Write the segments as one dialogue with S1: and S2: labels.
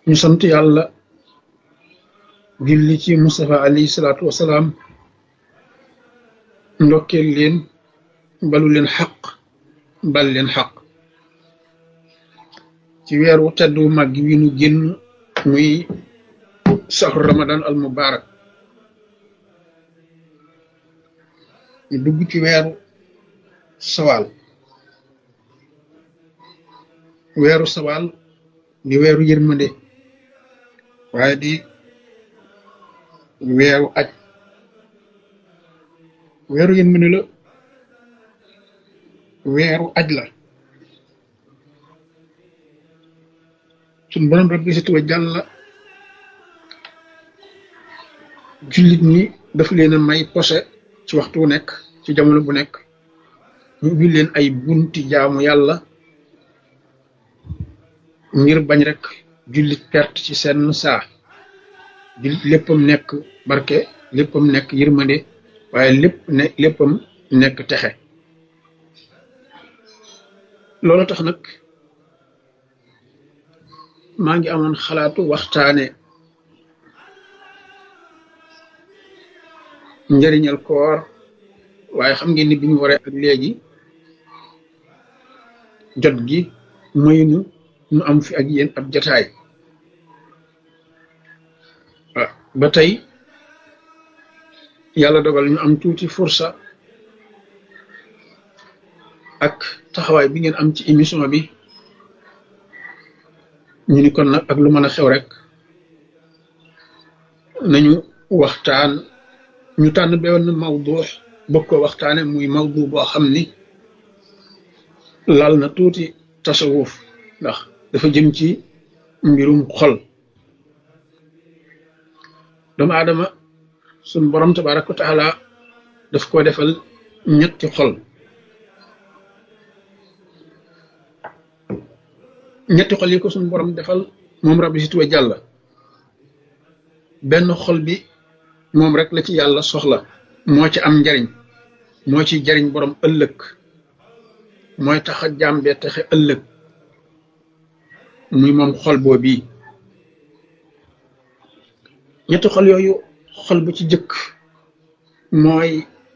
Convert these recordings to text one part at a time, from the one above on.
S1: ñu sant yàlla julli ci Mustafa alayhi salaatu wasalaam ndokkeel leen balu leen xaq bal leen xaq ci weeru teddu màgg wi nu génn muy saxru ramadan al mubarak ñu dugg ci weeru sawaal di weeru yërmande waaye di weeru aj weeru yërmande la weeru aj la suñ borom rabbi si tuwa jàlla jullit ñi daf leen a may posé ci waxtu wu nekk ci jamono bu nekk ñu ubbi leen ay bunti jaamu yàlla ngir bañ rek jullit perte ci seen saa jullit léppam nekk barke léppam nekk yërmande waaye léppam nekk texe loolu tax nag maa ngi amoon xalaatu waxtaane njëriñal koor waaye xam ngeen ni bi ñu waree ak léegi jot gi maynu nu am fi ak yéen ab jataay ba tey yàlla dogal ñu am tuuti fursa ak taxawaay bi ngeen am ci émission bi ñu ni kon nag ak lu mën a xew rek nañu waxtaan ñu tànn benn mawdu bëgg ko waxtaane muy mawdu boo xam ni laal na tuuti tasawuf ndax dafa jëm ci mbirum xol doomu aadama suñ borom tabaraka wa taala daf ko defal ñetti xol yi ko suñ borom defal moom rabbi si tuwa jàlla benn xol bi moom rek la ci yàlla soxla moo ci am njariñ moo ci jariñ borom ëllëg mooy tax a jàmbee taxe ëllëg muy moom xol boo bii ñetti xol yooyu xol bu ci jëkk mooy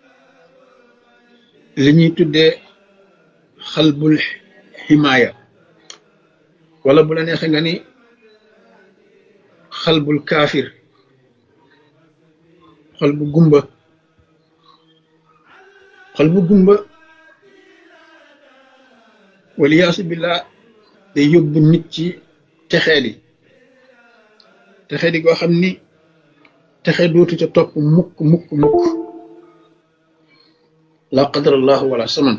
S1: li ñuy tuddee xalbul ximaaya wala bu la neexee nga ni xalbul kaafir xol bu gumba waliyaasu billah day yóbbu nit ci texeedi goo xam ni texe dootu ca topp mukk la qadarallahu wala saman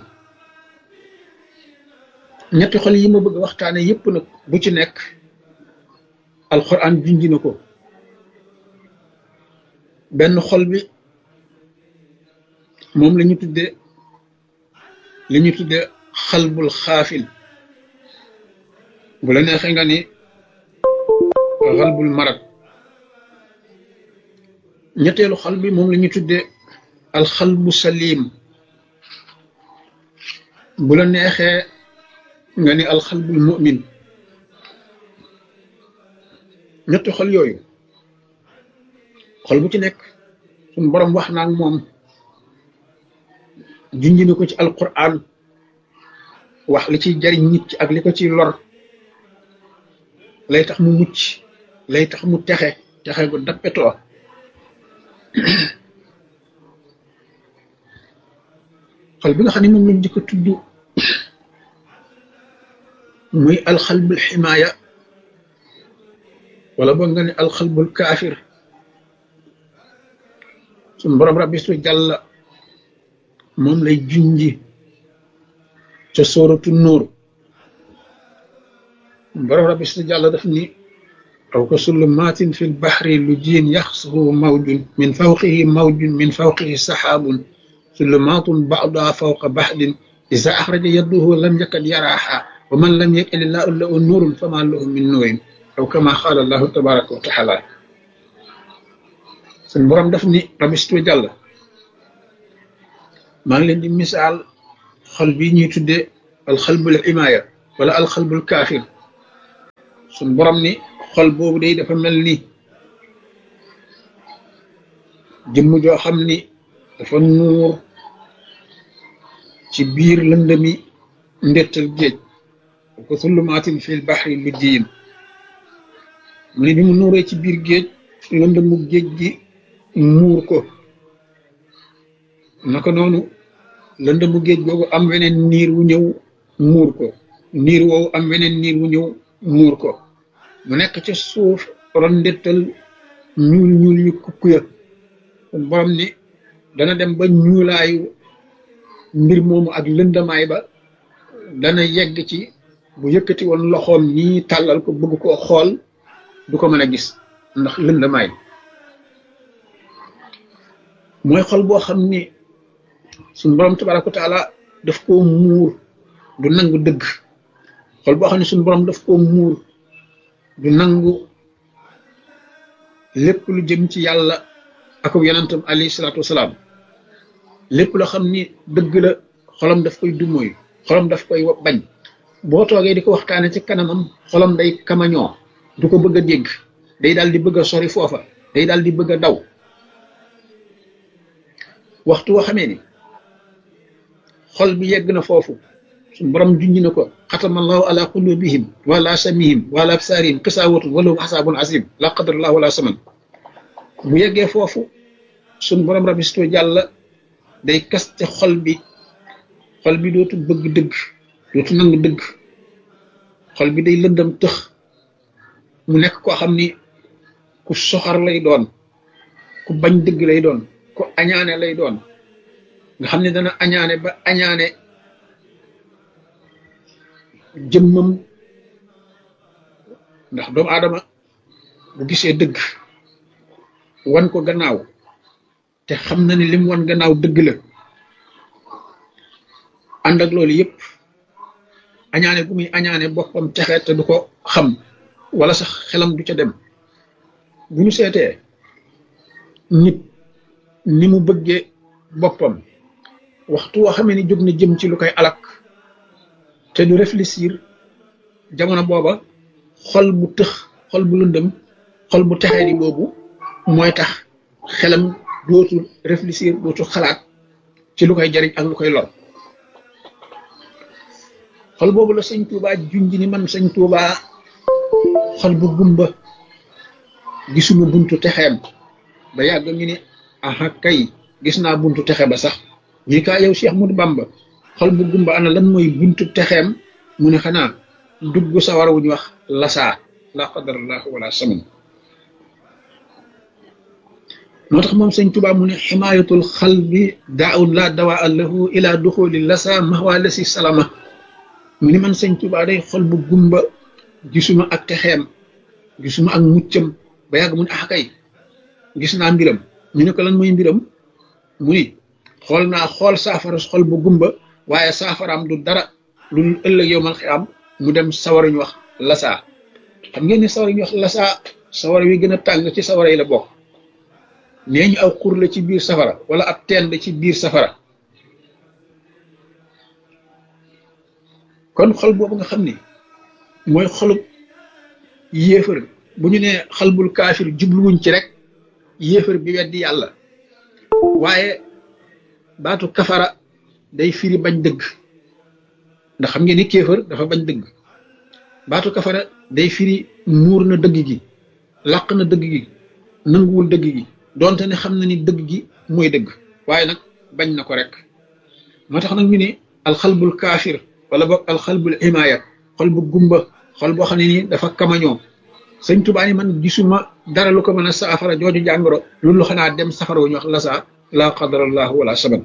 S1: ñetti xol yi ma bëgg waxtaane yépp nag bu ci nekk alquran junji na ko benn xol bi moom la ñu tudde xalbul xaafil bu la neexee nga ni xalbul marad ñetteelu xol bi moom la ñu tudde alxalbu salim bu la neexee nga ni alxalbul mu'min ñetti xol yooyu xol bu ci nekk suñ borom wax naa ak moom junji na ko ci alquran wax li ciy jariñ nit ci ak li ko ciy lor lay tax mu mucc lay tax mu texe gu dappetoo xol bi nga xam ne moom lañ di ko tudd muy alxalbul ximaaya wala boog nga ne alxalbul kaafir suñ borom rabbi su jàlla moom lay junji ca sóoratu nuur borom rabbi su jàlla daf ni aw ka sullumaatin fi lbaxri lu jiin yaxsuhu mawjun min fawqihi saxaabun sullumaatun ba'duha fawqa baxdin iza axraja yadduhu lam yakad yaraaha wa man lam yaj'al illaahu lahu nuurun fama lahu min nuurin aw kama qaala allahu tabaraka wa taala suñ borom daf ni rabbi su jàlla maa ngi leen di misaal xol bi ñuy tuddee alxalbul imaaya wala alxalbul kaafir suñ borom ni xol boobu day dafa mel ni jëmm joo xam ni dafa nuur ci biir lëndëmi ndettal géej ko sullumaatin fil baxri lujjiyin mu ne bi mu nuuree ci biir géej lëndëmu géej gi muur ko naka noonu lëndëmu géej googu am weneen niir wu ñëw muur ko niir woowu am weneen niir wu ñëw muur ko mu nekk ca suuf ron ndettal ñuul ñuul yu kukku ya kon borom ni dana dem ba ñuulaayu mbir moomu ak lëndamaay ba dana yegg ci bu yëkkati woon loxoom nii tàllal ko bëgg koo xool du ko mën a gis ndax lëndamaay mooy xol boo xam ni suñu borom tabaraka wa taala daf koo muur du nangu dëgg xol boo xam ne suñu borom daf koo muur du nangu lépp lu jëm ci yàlla ak yonentam alayhi salaatu wasalaam lépp loo xam ni dëgg la xolam daf koy dumóoy xolam daf koy bañ boo toogee di ko waxtaane ci kanamam xolam day kamañoo du ko bëgg a dégg day daal di bëgg a sori foofa day daal di bëgg a daw waxtu woo xamee ni xol bi yegg na foofu suñu borom junj na ko xatamallahu ala qulubihim wa ala samihim wa ala absarihim xisaawatu walahum asaabun asim la qadarallahu wala saman bu yeggee foofu suñu borom rabisto jàlla day kaste xol bi dootu bëgg dëgg dootu nangu dëgg xol bi day lëndam tëx mu nekk koo xam ni ku soxar lay doon ku bañ dëgg lay doon ku añaane lay doon nga xam ne dana añaane ba añaane jëmmam ndax doomu aadama bu gisee dëgg wan ko gannaaw te xam na ni lim wan gannaaw dëgg la ànd ak loolu yëpp añaane bu muy añaane boppam texe te du ko xam wala sax xelam du ca dem bu ñu seetee nit ni mu bëggee boppam waxtu woo xamee ni jóg na jëm ci lu koy alak te du réfléchir jamono booba xol bu tëx xol bu lëndëm xol bu texee di boobu mooy tax xelam dootul réfléchir dootul xalaat ci lu koy jariñ ak lu koy lor xol boobu la sëñ Tuubaa junj ni man sëñ Tuubaa xol bu gumba gisuma buntu texeem ba yàgg ñu ni aha kay gis naa buntu texe ba sax ñi kaa yow Cheikh Ahmadou Bamba xol bu gumba ana lan mooy buntu texeem mu ne xanaa dugg sawara wu ñu wax lasaa la qadarallahu wala saman moo tax moom sëñ Tuubaa mu ne ximaayatul xalbi daaun la dawaa lahu ila duxuli lasa mahwa lasi salama mu ni man sëñ Tuubaa day xol bu gumba gisuma ak texeem gisuma ak muccam ba yàgg mu ne ah kay gis naa mbiram ñu ne ko lan mooy mbiram mu ni xool naa xool saafara xol bu gumba waaye saafaraam du dara lu ëllëg yow mal xiyaam mu dem sawara ñu wax lasaa xam ngeen ne sawara ñu wax lasaa sawara wi gën a tàng ci sawara yi la bokk nee ñu aw xur la ci biir safara wala ab teen la ci biir safara kon xol boobu nga xam ni mooy xolub yéefar bu ñu nee xalbul kaafir jubluwuñ ci rek yéefar bi weddi yàlla waaye baatu kafara day firi bañ dëgg ndax xam ngeen ni kéefar dafa bañ dëgg baatu kafara day firi muur na dëgg gi làq na dëgg gi nanguwul dëgg gi donte ne xam na ni dëgg gi mooy dëgg waaye nag bañ na ko rek moo tax nag ñu ne alxalbul kaafir wala boog alxalbul imaaya xol bu gumba xol boo xam ne nii dafa kamañoo sëñ Tuubaa ni man gisuma dara lu ko mën a saafara jooju jàngoro loolu xanaa dem safara wu ñu wax lasaa la qadarallahu wala saban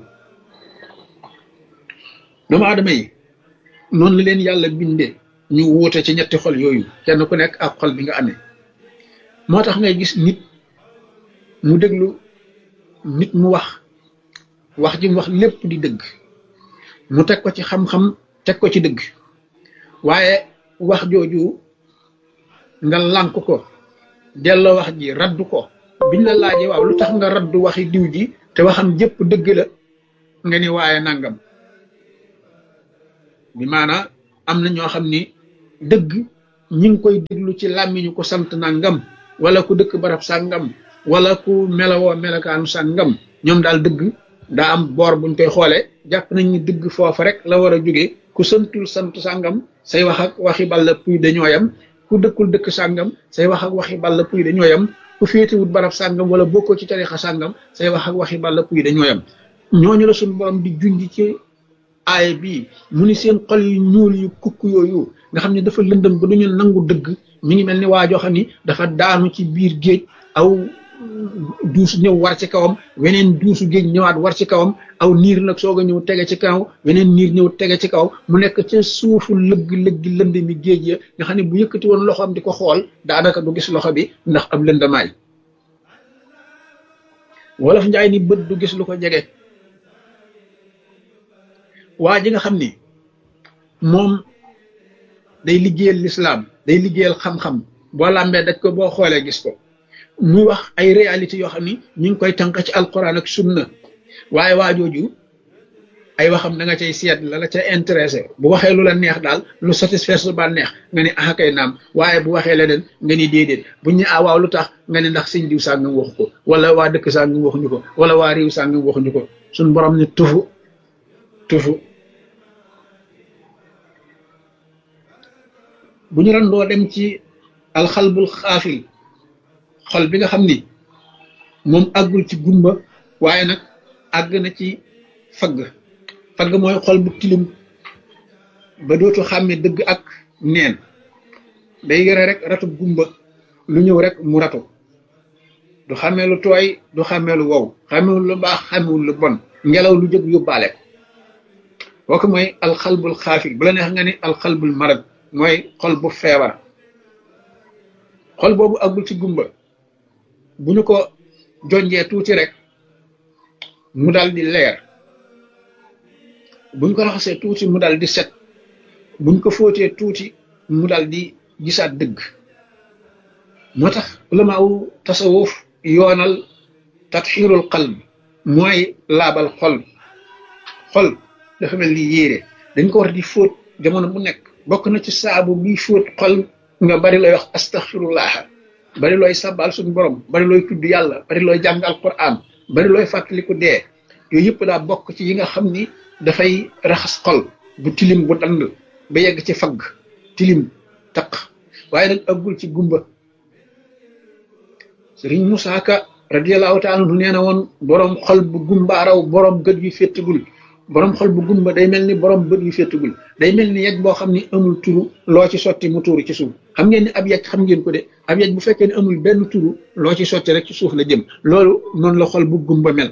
S1: doomu aadama yi noonu la leen yàlla bindee ñu wuute ci ñetti xol yooyu kenn ku nekk ak xol bi nga amee moo tax ngay gis nit mu déglu nit mu wax ji mu wax lépp di dëgg mu teg ko ci xam-xam teg ko ci dëgg waaye wax jooju nga lànk ko delloo wax ji raddu ko biñ la laajee waaw lu tax nga raddu waxi diw ji te waxam jëpp dëgg la nga ni waaye nangam bi maanaa am na ñoo xam ni dëgg ñi ngi koy déglu ci làmmiñu ko sant nangam wala ku dëkk barab sàngam wala ku melawoo melakaanu sàngam ñoom daal dëgg daa am boor buñ koy xoolee jàpp nañ ni dëgg foofa rek la war a jóge ku santul sant sàngam say wax ak waxi balla puy dañoo yam ku dëkkul dëkk sàngam say wax ak waxi balla puy dañoo yam ku féetewut barab sàngam wala bokkoo ci tarixa sàngam say wax ak waxi balla puy dañoo yam ñooñu la suñu borom di junj ci aaya bii mu ni seen xol yu ñuul yu kukk yooyu nga xam ne dafa lëndëm ba duñu nangu dëgg mi ngi mel ni waajoo xam ni dafa daanu ci biir géej aw duus ñëw war ci kawam weneen duusu géej ñëwaat war ci kawam aw niir nag soog a ñëw tege ci kaw weneen niir ñëw tege ci kaw mu nekk ca suufu lëgg-lëggi lënd mi géej ya nga xam ne bu yëkkati woon loxoom di ko xool daanaka du gis loxo bi ndax ab lëndamaay wolof njaay ni bët du gis lu ko jege waa ji nga xam ni moom day liggéeyal lislaam day liggéeyal xam-xam boo làmbee daj ko boo xoolee gis ko muy wax ay réalité yoo xam ni ñu ngi koy tànk ci alquran ak sunna waaye waajooju ay waxam da nga cay seet la la ca intéressé bu waxee lu la neex daal lu satisfaire su ba neex nga ni ah kay naam waaye bu waxee leneen nga ni déedéet buñ ne ah waaw lu tax nga ni ndax sëñ diw sàngam waxu ko wala waa dëkk sàngam waxuñu ko wala waa réew sàngam waxuñu ko suñ borom ni tufu bu ñu randoo dem ci alxalbul xaafil xol bi nga xam ni moom àggul ci gumba waaye nag àgg na ci fagg mooy xol bu tilim ba dootu xàmme dëgg ak neen day yore rek ratu gumba lu ñëw rek mu ratu du xàmmee lu tooy du xàmmee lu wow xàmmewul lu baax xàmmewul lu bon ngelaw lu jóg yóbbaale ko kooku mooy alxalbul xaafil bu la neex nga ni alxalbul marad mooy xol bu feebar xol boobu àggul ci gumba bu ñu ko jonjee tuuti rek mu dal di leer buñ ko raxasee tuuti mu dal di set buñ ko fóotee tuuti mu dal di gisaat dëgg moo tax ulamaawu tasawuf yoonal tatxiirul qalb mooy laabal xol dafa mel ni yéere dañ ko war di fóot jamono bu nekk bokk na ci saabu bi fóot xol nga bari looy wax astaxfirullah bari looy sabbal suñu borom bari looy tudd yàlla bari looy jàng alquran bari looy fàttaliku dee yooyu yëpp daa bokk ci yi nga xam ni dafay raxas xol bu tilim bu dand ba yegg ci fagg tilim taq waaye nag aggul ci gumba sëriñ Musaa Ka radiyallahu taala anhu nee na woon borom xol bu gumbaaraw borom gët yu féttagul borom xol bu gumba day mel ni borom bët yu féttagul day mel ni yegg boo xam ni amul turu loo ci sotti mu tuuru ci suuf xam ngeen ni ab yegg xam ngeen ko de ab yegg bu fekkee ne amul benn turu loo ci sotti rek ci suuf la jëm loolu noonu la xol bu gumba mel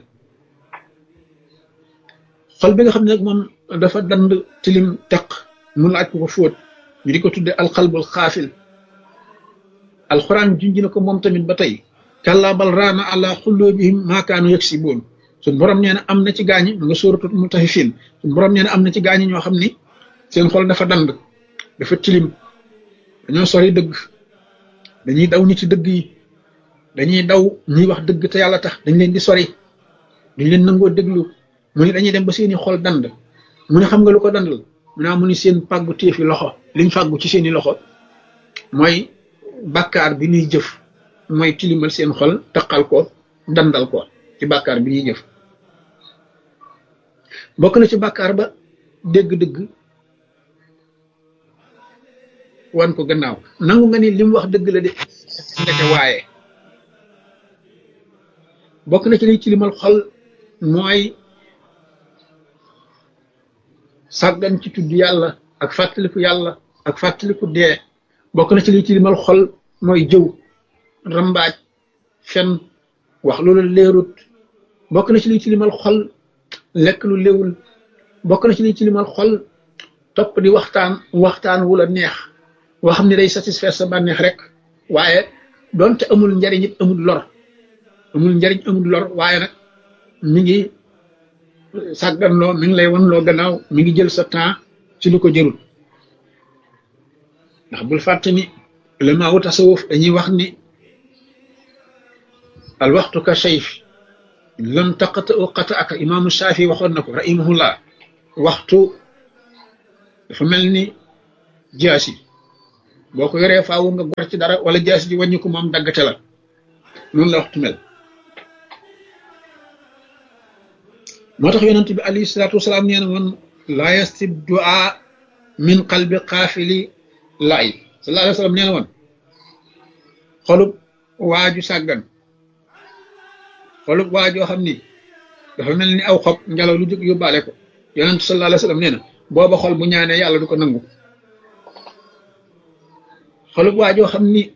S1: xol bi nga xam ne nag moom dafa dand tilim teq mu laaj ko fóot ñu di ko tudde alxalbul xaafil alxuraan junj na ko moom tamit ba tey kallaa bal raana ala xulloobihim maa kaanu yaksibuun suñ borom nee na am na ci gaañi ma nga sóoratul mutaffifin suñ borom nee na am na ci gaañi ñoo xam ni seen xol dafa dand dafa tilim dañoo sori dëgg dañuy daw ñi ci dëgg yi dañuy daw ñuy wax dëgg te yàlla tax dañ leen di sori duñ leen nangoo déglu mu ni dañuy dem ba seeni xol dand mu ne xam nga lu ko dandal mu naa mu ni seen pàggu téefi loxo liñ fàggu ci seeni loxo mooy bàkkaar bi ñuy jëf mooy tilimal seen xol taqal ko dandal ko ci bàkkaar bi ñuy jëf bokk na ci bàkkaar ba dégg-dëgg wan ko gannaaw nangu nga ni li mu wax dëgg la de ndeke waaye bokk na ci liy tilimal xol mooy sàggan ci tudd yàlla ak fàttaliku yàlla ak fàttaliku dee bokk na ci liy tilimal xol mooy jëw rambaaj fen wax loolu leerut bokk na ci liy tilimal xol lekk lu léwul bokk na ci liy tilimal xol topp di waxtaan wu la neex woo xam ne day satisfaire sa bànneex rek waaye doonte amul njariñ it amul lor waaye nag mi ngi sàgganloo mi ngi lay wan loo gannaaw mi ngi jël sa temps ci lu ko jërul ndax bul fàtte ni ulama wu tasawuf dañuy wax ni al waxtu ka sayf lam taqata u qata aka imaamu Shaafi waxoon na ko rahimahullah waxtu dafa mel ni jaasi boo ko yoree faawu nga gor ci dara wala jaasi ji wàññi ko moom daggate la noonu la waxtu mel. moo tax yonent bi alayhi salaatu wasalaam nee na woon laa yastib du'a min qalbi qaafili laay sallallahu alayhi wa sallam nee na woon xolub waaju sàggan xolub waajoo xam ni dafa mel ni aw xob ngelaw lu jóg yóbbaale ko yonent sallallahu alayhi wa sallam nee na booba xol bu ñaanee yàlla du ko nangu. xolub waajoo xam ni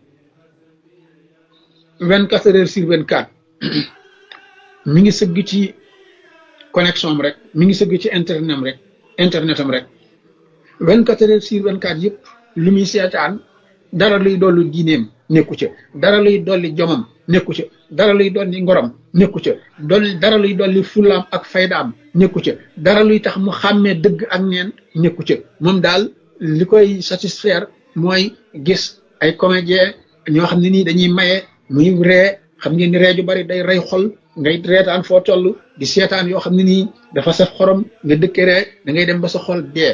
S1: 24 heures sur 24 mi ngi sëgg ci connexion am rek mi ngi sëgg ci internetam rek 24 heures sur 24 yëpp lu muy seetaan dara luy dolli diineem nekku ca, dara luy dolli jomam nekku ca, dara luy dolli ngorom nekku ca, dara luy dolli fulaam ak faydaam nekku ca, dara luy tax mu xàmmee dëgg ak neen nekku ca. moom daal li koy satisfaire mooy gis ay comédien ñoo xam ne nii dañuy maye muy ree, xam ngeen ni ree ju bari day rey xol, ngay reetaan foo toll di seetaan yoo xam ne nii dafa saf xorom nga dëkke ree da ngay dem ba sa xol dee.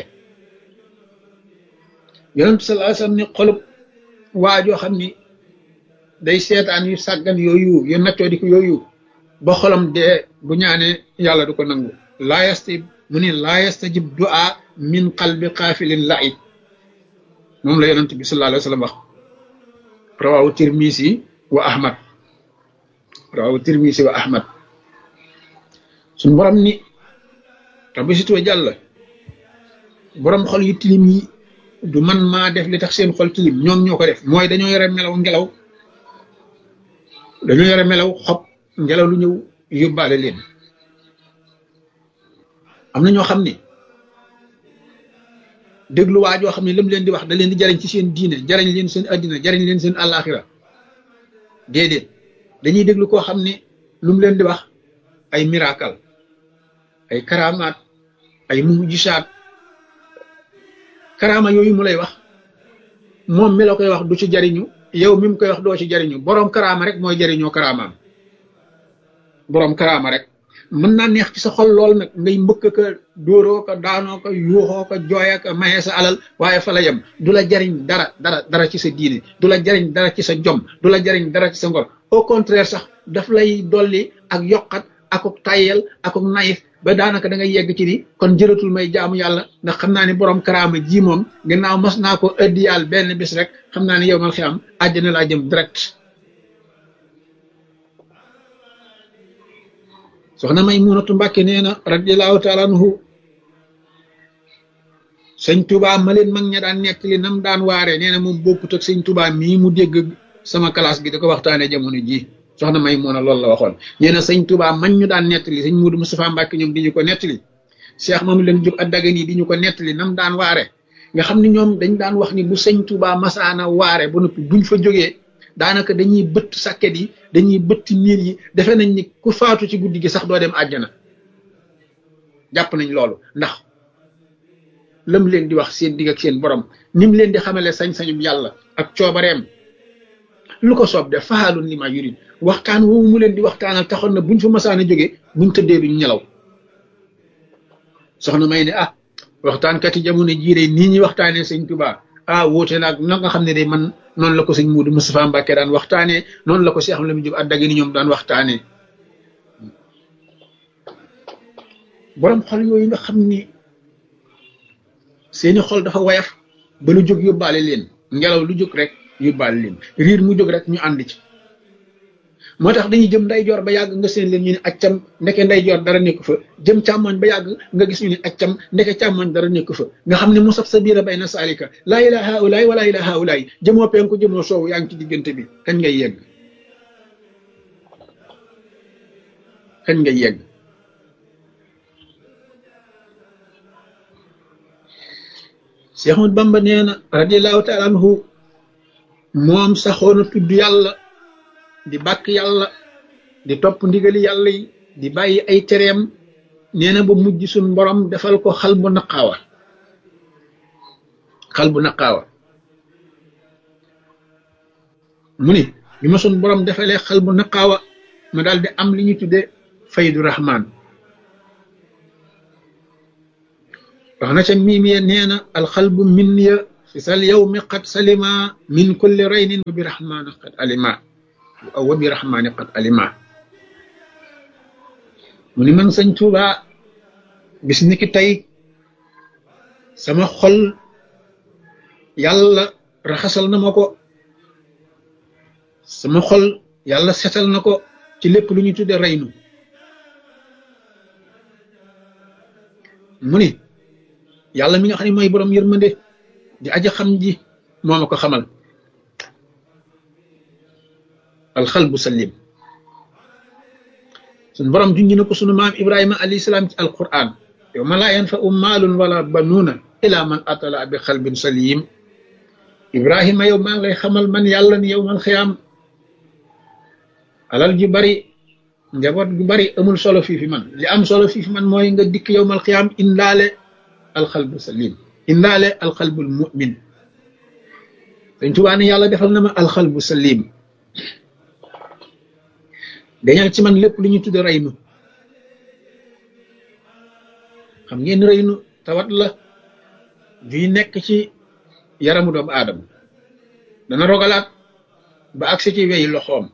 S1: yonent sallallahu alayhi wasallam ni xolub waa joo xam ni day seetaan yu sàggan yooyu yu naccoo di ko yooyu ba xolam dee bu ñaanee yàlla du ko nangu. laa yastajib mu ni laa yastajib du'a min qalbi qaafilin la'ib moom la yonent bi sallallahu alayhi wasallam wax. rawahu Tirmisi wa Ahmad, rawahu Tirmisi wa Ahmad. suñu borom ni rabbi sitwa jàll borom xol yu tilim yi du man maa def li tax seen xol tilim, ñoom ñoo ko def. mooy dañoo yore melaw ngelaw, dañoo yore melaw xob ngelaw lu ñëw yóbbaale leen. am na ñoo xam ni déglu waa joo xam ne lam leen di wax da leen di jariñ ci seen diine, jariñ leen seen addina, jariñ leen seen àllaaxira. déedéet dañuy déglu koo xam ne lu mu leen di wax ay miracle, ay karamaat, ay mujisaat. karaama yooyu mu lay wax moom mi la koy wax du ci jariñu, yow mi mu koy wax doo ci jariñu. boroom karaama rek mooy jariñoo karaamaam, boroom karaama rek. mën naa neex ci sa xol lool nag ngay mbëkk ka dóoroo ko daanoo ko yuuxoo ko jooya ko mayee sa alal, waaye fa la yem. du la jariñ dara ci sa diine, du la jariñ dara ci sa jom, du la jariñ dara ci sa ngor. au contraire sax daf lay dolli ak yokkat akuk tayyel akuk nayif ba daanaka da ngay yegg ci ni kon jëratul may jaamu yàlla, ndax xam naa ni borom karaama ji moom gannaaw mas naa ko ëddi yàlla benn bis rek xam naa ni yow mal xiyam àjjana laa jëm direct. soxna Maymunatu Mbàkke nee na radiyallahu taala anhu sëñ Tuubaa ma leen mag ña daan nekk li nam daan waaree nee na moom bokkut ak sëñ Tuubaa mii mu dégg sama classe bi da ko waxtaanee jamono ji. soxna Maymuna loolu la waxoon. nee na sëñ Tuubaa mañ ñu daan nettali sëñ Muudu Mustafaa Mbàkke ñoom di ñu ko nettali, Cheikh Mamadou Lamine Diop Dagana di ñu ko nettali nam daan waare, nga xam ne ñoom dañ daan wax ni bu sëñ Tuubaa masaana waare ba noppi buñ fa jógee daanaka dañuy bëtt sàkket yi, dañuy bëtt miir yi, defe nañ ni ku faatu ci guddi gi sax doo dem àjjana. jàpp nañ loolu ndax lam leen di wax seen digg ak seen borom, nim leen di xamale sañ-sañum yàlla ak coobareem, lu ko soob def faalun li ma yurid. waxtaan woowu mu leen di waxtaanal taxoon na buñ fa masaan a jógee buñ tëddee duñ ñelaw. soxna may ne waxtaankat yi jamono jiire nii ñuy waxtaanee sëñ Tuubaa wóote naag na nga xam ne day man noonu la ko sëñ Muudu Mustafaa Mbàkke daan waxtaanee, noonu la ko Cheikh Lamine Diop Dagana ñoom daan waxtaanee. borom xol yooyu nga xam ni seeni xol dafa wayaf ba lu jóg yóbbaale leen, ngelaw lu jóg rek yóbbaale leen, riir mu jóg rek ñu ànd ci. moo tax dañuy jëm ndeyjoor ba yàgg nga seen leen ñu ne accam ndeke ndeyjoor dara nekk fa, jëm càmmoñ ba yàgg nga gis ñu ne accam ndeke càmmoñ dara nekk fa, nga xam ne mu saf sa biira bay na saalika laa ilaaha haulaay wala ilaaha haulaay, jëmoo penku jëmoo soowu, yaa ngi ci diggante bi. kañ ngay yegg, kañ ngay yegg. Cheikh Ahmad Bamba nee na radiyallahu taala anhu moom saxoon a tudd yàlla, di bàkk yàlla, di topp ndigali yàlla yi, di bàyyi ay tereem. nee na ba mujj suñ borom defal ko xal bu naqaawa, xal bu naqaawa. mu ni bi ma suñ borom defalee xal bu naqaawa ma daal di am li ñu tudde faydu rahman. wax na ca miimiya nee na alxalbu minniya isal yawmi qad salima min kulli raynin wa bi rahmani qad alima aw wa bi rahmani qad alima mu ni man sëñ Tuuba bis ni ki tey sama xol yàlla raxasal na ma ko sama xol yàlla setal na ko ci lépp lu ñu tudde reynu mu ni yàlla mi nga xam ne mooy borom yërmande di aja xam ji moo ma ko xamal alxalbu salim suñ borom junj na ko sunu maam Ibrahima alayhi salaam ci alquran yawma laa yanfa'u maalun wala banuuna ila man atala bi xalbin salim Ibrahima yow maa ngi lay xamal man yàlla ni yawmal xiyaam alal ju bari njaboot gu bari amul solo fii fi man li am solo fii fi man mooy nga dikk yawmal xiyaam indaale alxalbu salim indaale alxalbul mu'min dañ tubaa ne yàlla defal na ma alxalbu salim dañal ci man lépp lu ñu tudde reynu xam ngeen reynu tawat la juy nekk ci yaramu doomu aadama dana rogalaat ba agsi ci weyi loxoom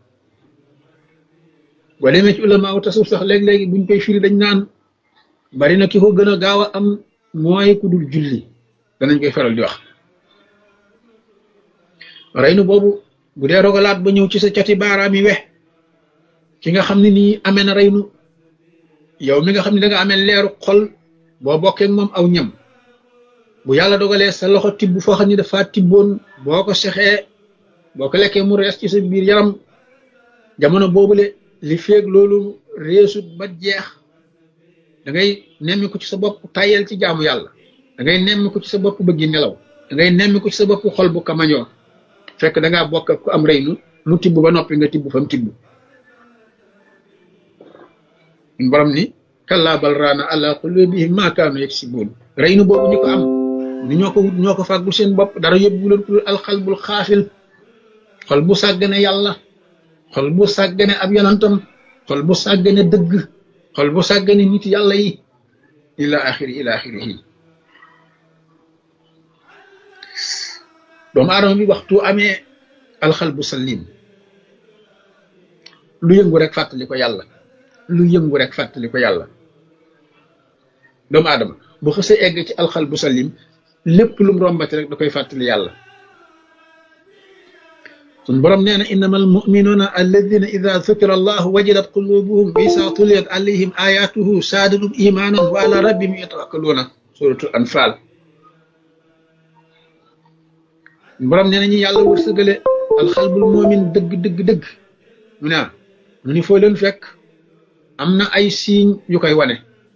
S1: boo demee ci ulama u tasawuf sax léeg-léegi buñ koy firi dañ naan bari na ki ko gën a gaaw a am mooy ku dul julli danañ koy faral di wax reynu boobu bu dee rogalaat ba ñëw ci sa cati baaraam yi wex ki nga xam ne nii amee na reynu yow mi nga xam ne da nga amee leeru xol boo bokkee moom aw ñam bu yàlla dogalee sa loxo tibb foo xam ne dafa tibboon boo ko sexee boo ko lekkee mu rees ci sa biir yaram jamono boobule li feeg loolu reesut ba jeex da ngay nemmi ko ci sa bopp tayel ci jaamu yàlla da ngay nemmi ko ci sa bopp bëggi nelaw da ngay nemmi ko ci sa bopp xol bu kamañoo fekk da ngaa bokk ku am reynu mu tibb ba noppi nga tibb fa mu tibb borom ni kallaa bal raana ala qulubihim maa kaanu yaksibuun reynu boobu ñi ko am ni ñoo ko fàggul seen bopp dara yóbbu leen ku alxalbul xaafil xol bu sàggane yàlla xol bu sàggane ab yonantam xol bu sàggane dëgg xol bu sàggane nit yàlla yi ila axirihi doomu aadama bi waxtu amee alxalbu salim lu yëngu rek fàttali ko yàlla lu yëngu rek fàttali ko yàlla doomu aadama bu xësee egg ci alxalbu salim lépp lu mu rombati rek da koy fàttali yàlla sun borom nee na innama almuminuuna alladina ida dukira allahu wajilat qulubuhum wa isa tuliyat alayhim ayatuhu saadatum imanan wa ala rabbihim yatawakkaluuna suratul anfal borom nee na ñi yàlla wërsëgale alxalbul moomin dëgg mu ni foo leen fekk am na ay signe yu koy wane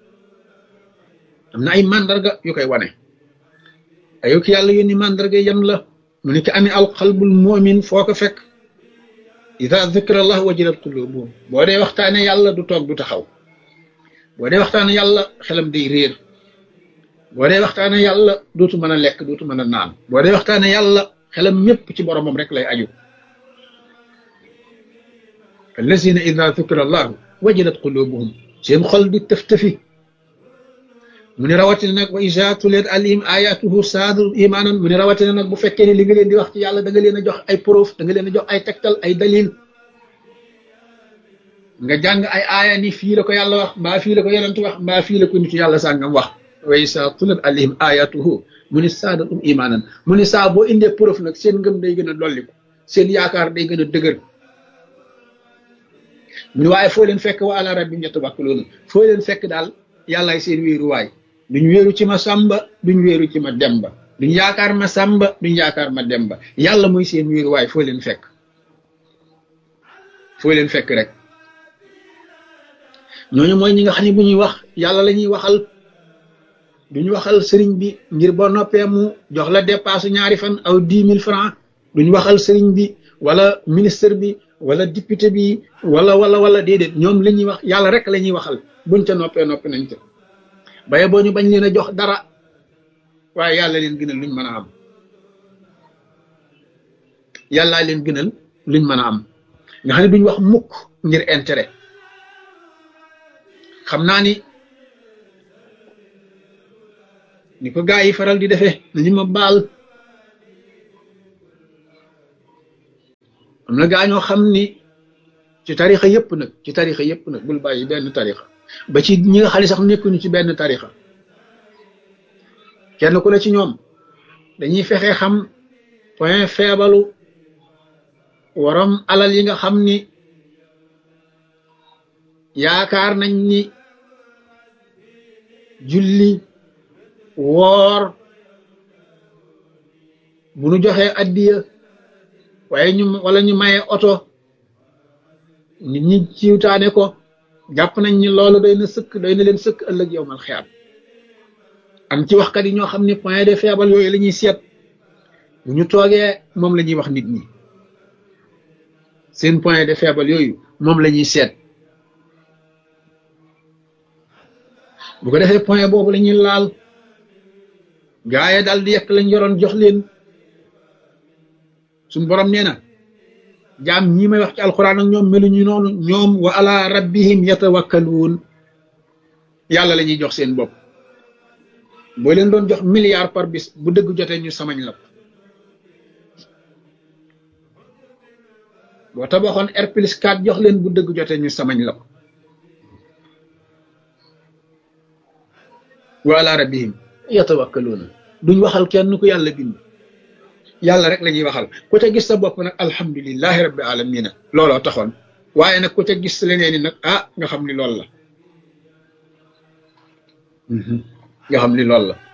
S1: am na ay mandarga yu koy wane ayo ki yàlla yónni mandarga yan la mu ni ki amee alxalbul moomin foo ko fekk ida zikra allah wajilat qulubuhum boo dee waxtaane yàlla du toog du taxaw boo dee waxtaane yàlla xelam day réer boo dee waxtaane yàlla dootu mën a lekk dootu mën a naan boo dee waxtaane yàlla xelam ñépp ci boromam rek lay aju allazina ida zikra allah wajilat qulubuhum seen xol di tëf-tëfi mu ne rawatina nag wa iza tuliyat alayhim ayatuhu saadu imanan mu ne rawatina nag bu fekkee ne li nga leen di wax ci yàlla da nga leen a jox ay proof da nga leen a jox ay tegtal ay dalil nga jàng ay aaya ni fii la ko yàlla wax mbaa fii la ko yonent wax mbaa fii la ko nitu yàlla sàngam wax wa iza tuliyat alayhim ayatuhu mu ne saadatum imanan mu ne saa boo indee proof nag seen ngëm day gën a dolliku seen yaakaar day gën a dëgër mu ne waaye foo leen fekk wa ala rabbihim yatawakkaluun foo leen fekk daal yàllaay seen wéeruwaay duñ wéeru ci ma sàmba duñ wéeru ci ma demba duñ yaakaar ma sàmba duñ yaakaar ma demba yàlla mooy seen wéeruwaay foo leen fekk rek ñooñu mooy ñi nga xam ne bu ñuy wax yàlla la ñuy waxal duñ waxal sëriñ bi ngir boo noppee mu jox la dépasse ñaari fan aw 10 000 francs duñ waxal sëriñ bi wala ministre bi wala député bi wala déedéet ñoom la ñuy wax yàlla rek la ñuy waxal buñ ca noppee noppi nañ ca baye boo ñu bañ leen a jox dara waaye yàlla leen gënal luñ mën a am yàllaa leen gënal luñ mën a am nga xam ne duñ wax mukk ngir intérêt xam naa ni ko gaa yi faral di defee nañu ma baal am na gaa ñoo xam ni ci tarixa yëpp nag bul bàyyi benn tarixa ba ci ñi nga xam ne sax nekkuñu ci benn tarixa kenn ku ne ci ñoom dañuy fexe xam point faible waram alal yi nga xam ni yaakaar nañ ni julli woor bu nu joxee addiya waaye wala ñu maye oto nit ñi ciwtaane ko jàpp nañ ni loolu doy na leen sëkk ëllëg yowmal xiyaam am ci waxkat yi ñoo xam ne point de faible yooyu la ñuy seet bu ñu toogee moom la ñuy wax nit ñi seen point de faible yooyu moom la ñuy seet bu ko defee point boobu la ñuy laal gaaye daal di yekk lañ yoroon jox leen suñ borom nee na jaam ñi may wax ci alxuraan ak ñoom meluñu noonu ñoom wa ala rabbihim yatawakkaluun yàlla la ñuy jox seen bopp boo leen doon jox milliard par bis bu dëgg jotee ñu samañ la ko boo tabaxoon R+4 jox leen bu dëgg jotee ñu samañ la ko wa ala rabbihim yatawakkaluun duñ waxal kenn ku yàlla bind yàlla rek la ñuy waxal ku ca gis sa bopp nag alhamdulillahi rabbi alamina looloo taxoon waaye nag ku ca gis leneen ni nag nga xam ni loolu la nga xam ni loolu la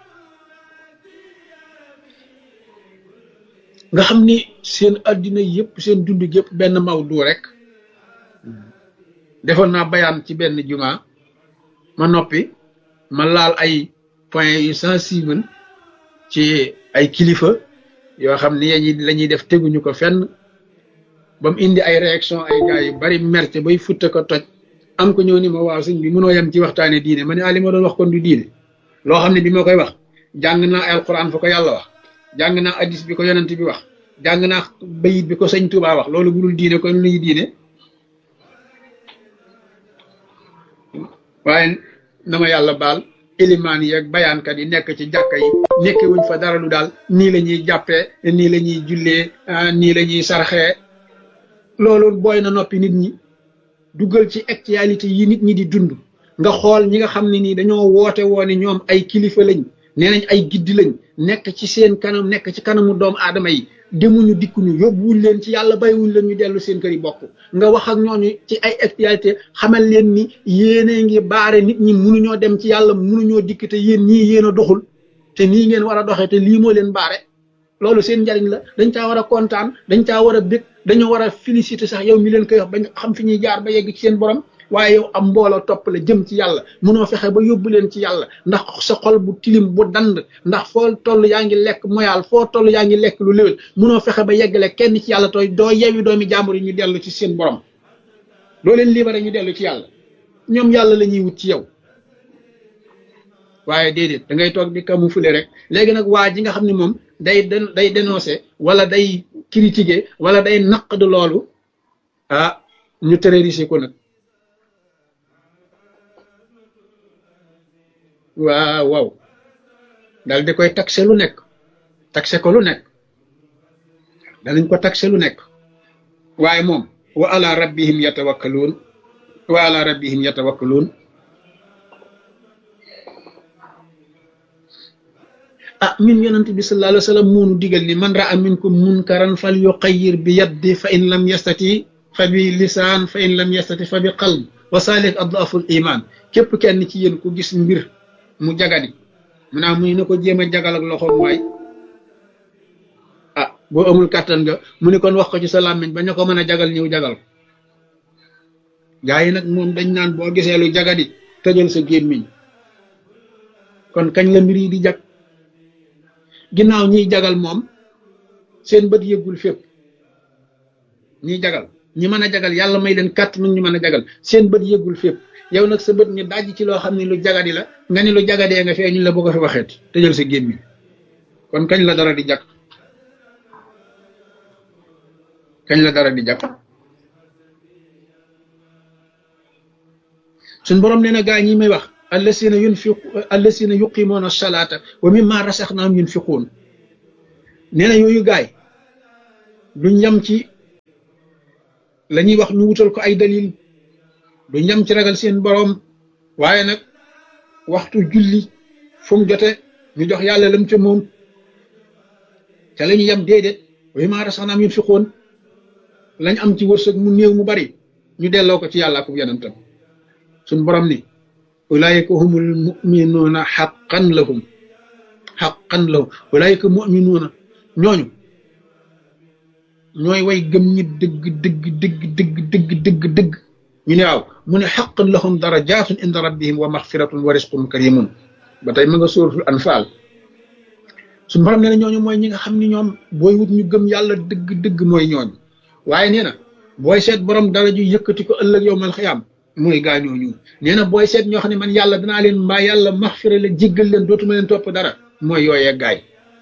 S1: nga xam ni seen addina yëpp seen dund yëpp benn mawdu rek defoon naa bayaan ci benn juma ma noppi ma laal ay point yu sensible ci ay kilifa yoo xam ni la ñuy def teguñu ko fenn ba mu indi ay réaction ay gars yu bari merte bay futte ko toj am ko ñëw ni ma waaw sëñ bi mënoo yem ci waxtaane diine ma ne li ma doon wax kon du diine loo xam ne bi ma koy wax jàng naa alquran fa ko yàlla wax jàng naa hadis bi ko yonent bi wax jàng naa bayit bi ko sëñ Tuubaa wax loolu budul diine kon luy diine waaye na ma yàlla baal ilimaan yi ak bayaankat yi nekk ci jàkka yi nekke wuñ fa dara lu daal nii la ñuy jàppee nii la ñuy jullee nii la ñuy sarxee loolu booy na noppi nit ñi duggal ci actualité yi nit ñi di dund nga xool ñi nga xam ne nii dañoo woote woone ñoom ay kilifa lañ nee nañ ay giddi lañ nekk ci seen kanam nekk ci kanamu doomu aadama yi demuñu dikkuñu yóbbuwuñ leen ci yàlla bàyyiwuñ leen ñu dellu seen kër yi bokk nga wax ak ñooñu ci ay actualité xamal leen ni yéene ngi baare nit ñi mënuñoo dem ci yàlla mënuñoo dikk te yéen ñii yéen a doxul te nii ngeen war a doxee te lii moo leen baare loolu seen njariñ la dañ caa war a kontaan dañ caa war a bég dañoo war a féliciter sax yow mi leen koy wax bañ xam fi ñuy jaar ba yegg ci seen borom waaye yow am mbooloo topp la jëm ci yàlla mënoo fexe ba yóbbu leen ci yàlla ndax sa xol bu tilim bu dand ndax foo toll yaa ngi lekk moyaal foo toll yaa ngi lekk lu léwél mënoo fexe ba yeggale kenn ci yàlla tooy doo yewi doomi jàmbur yi ñu dellu ci seen borom doo leen libéré ñu dellu ci yàlla ñoom yàlla la ñuy wut ci yow waaye déedéet da ngay toog di camoufler rek léegi nag waa ji nga xam ne moom day dénoncer wala day critiquer wala day naqd loolu ñu terroriser ko nag waaw dal di koy taxé lu nekk taxé ko lu nekk danañ ko taxé lu nekk waaye moom wa ala rabbihim yatawakkaluun wa ala rabbihim yatawakkaluun ñun yonent bi sallallahu alayhi wa sallam moonu digal ni man ra'a minkum munkaran fal yuqayyir bi yaddi fa in lam yastati fa bi lisaan fa in lam yastati fa bi qalb wa salik adaful iman képp kenn ci yéen ku gis mbir mu jagadi mu naa muy na ko jéem a jagal ak loxoom waay boo amul kàttan nga mu ne kon wax ko ci sa làmmiñ ba ñu ko mën a jagal ñëw jagal ko gaa yi nag moom dañ naan boo gisee lu jagadi tëjal sa gémmiñ kon kañ la mbir yi di jag ginnaaw ñiy jagal moom seen bët yëggul fépp ñiy jagal ñi mën a jagal yàlla may leen kàttan ñu mën a jagal seen bët yëggul fépp yow nag sa bët ñu daj ci loo xam ne lu jagadi la nga ni lu jagadee nga fee ñu la bëgg a fi waxeet tëjal sa gémmiñ kon kañ la dara di jag kañ la dara di jag suñ borom nee na gaa ñi may wax allasina yuqimoona salaata wa mimma rasaxnaahum yunfiquun nee na yooyu gaay duñ yam ci la ñuy wax ñu wutal ko ay dalil du ñam ci ragal seen boroom waaye nag waxtu julli fu mu jote ñu jox yàlla lam ca moom ca la ñu yem déedéet wa mimmaa razaqnaahum yunfiquun lañ am ci wërsëg mu néew mu bari ñu delloo ko ci yàlla ak yonentam suñ borom ni ulaayika humul muminuuna xaqan lahum ulaayika muminuuna ñooñu ñooy way gëm ñi dëgg ñu ne waaw mu ne xaqan lahum darajaatun inda rabbihim wa maxfiratun wa risqun karimun ba tey ma nga sóoratul anfaal suñu borom nee na ñooñu mooy ñi nga xam ni ñoom booy wut ñu gëm yàlla dëgg mooy ñooñu waaye nee na booy seet borom dara ju yëkkati ko ëllëg yowmal xiyaam mooy gaañoo ñu nee na booy seet ñoo xam ne man yàlla danaa leen mbaa yàlla maxfira leen jéggal leen dootuma leen topp dara mooy yooyee gaay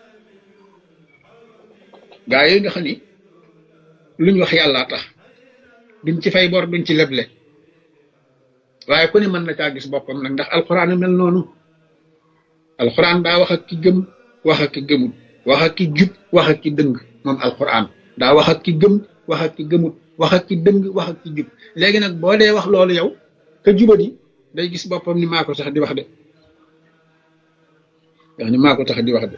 S1: yooyu nga xam ni luñ wax yàllaa tax duñ ci fay bor duñ ci leble waaye ku ne mën na caa gis boppam nag ndax alxuraan mel noonu alxuraan daa wax ak ki gëm wax ak ki gëmut wax ak ki jub wax ak ki dëng moom alxuraan daa wax ak ki gëm wax ak ki gëmut wax ak ki dëng wax ak ki jub léegi nag boo dee wax loolu yow ka jubadi day gis boppam ni maa ko tax di wax de wax ni maa ko tax di wax de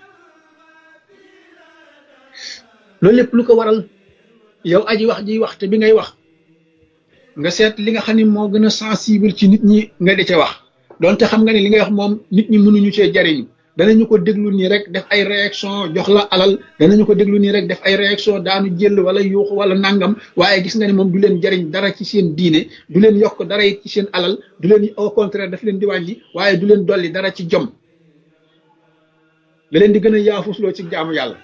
S1: loolu lépp lu ko waral yow aji wax ji wax te bi ngay wax nga seet li nga xam ne moo gën a sensible ci nit ñi nga di ca wax donte xam nga ne li ngay wax moom nit ñi mënuñu cee jariñu danañu ko déglu nii rek def ay réaction jox la alal danañu ko déglu nii rek def ay réaction daanu jël wala yuuxu wala nangam waaye gis nga ne moom du leen jariñ dara ci seen diine du leen yokk dara it ci seen alal du leen au contraire daf leen di wàññi waaye du leen dolli dara ci jom da leen di gën a yaafusloo ci jaamu yàlla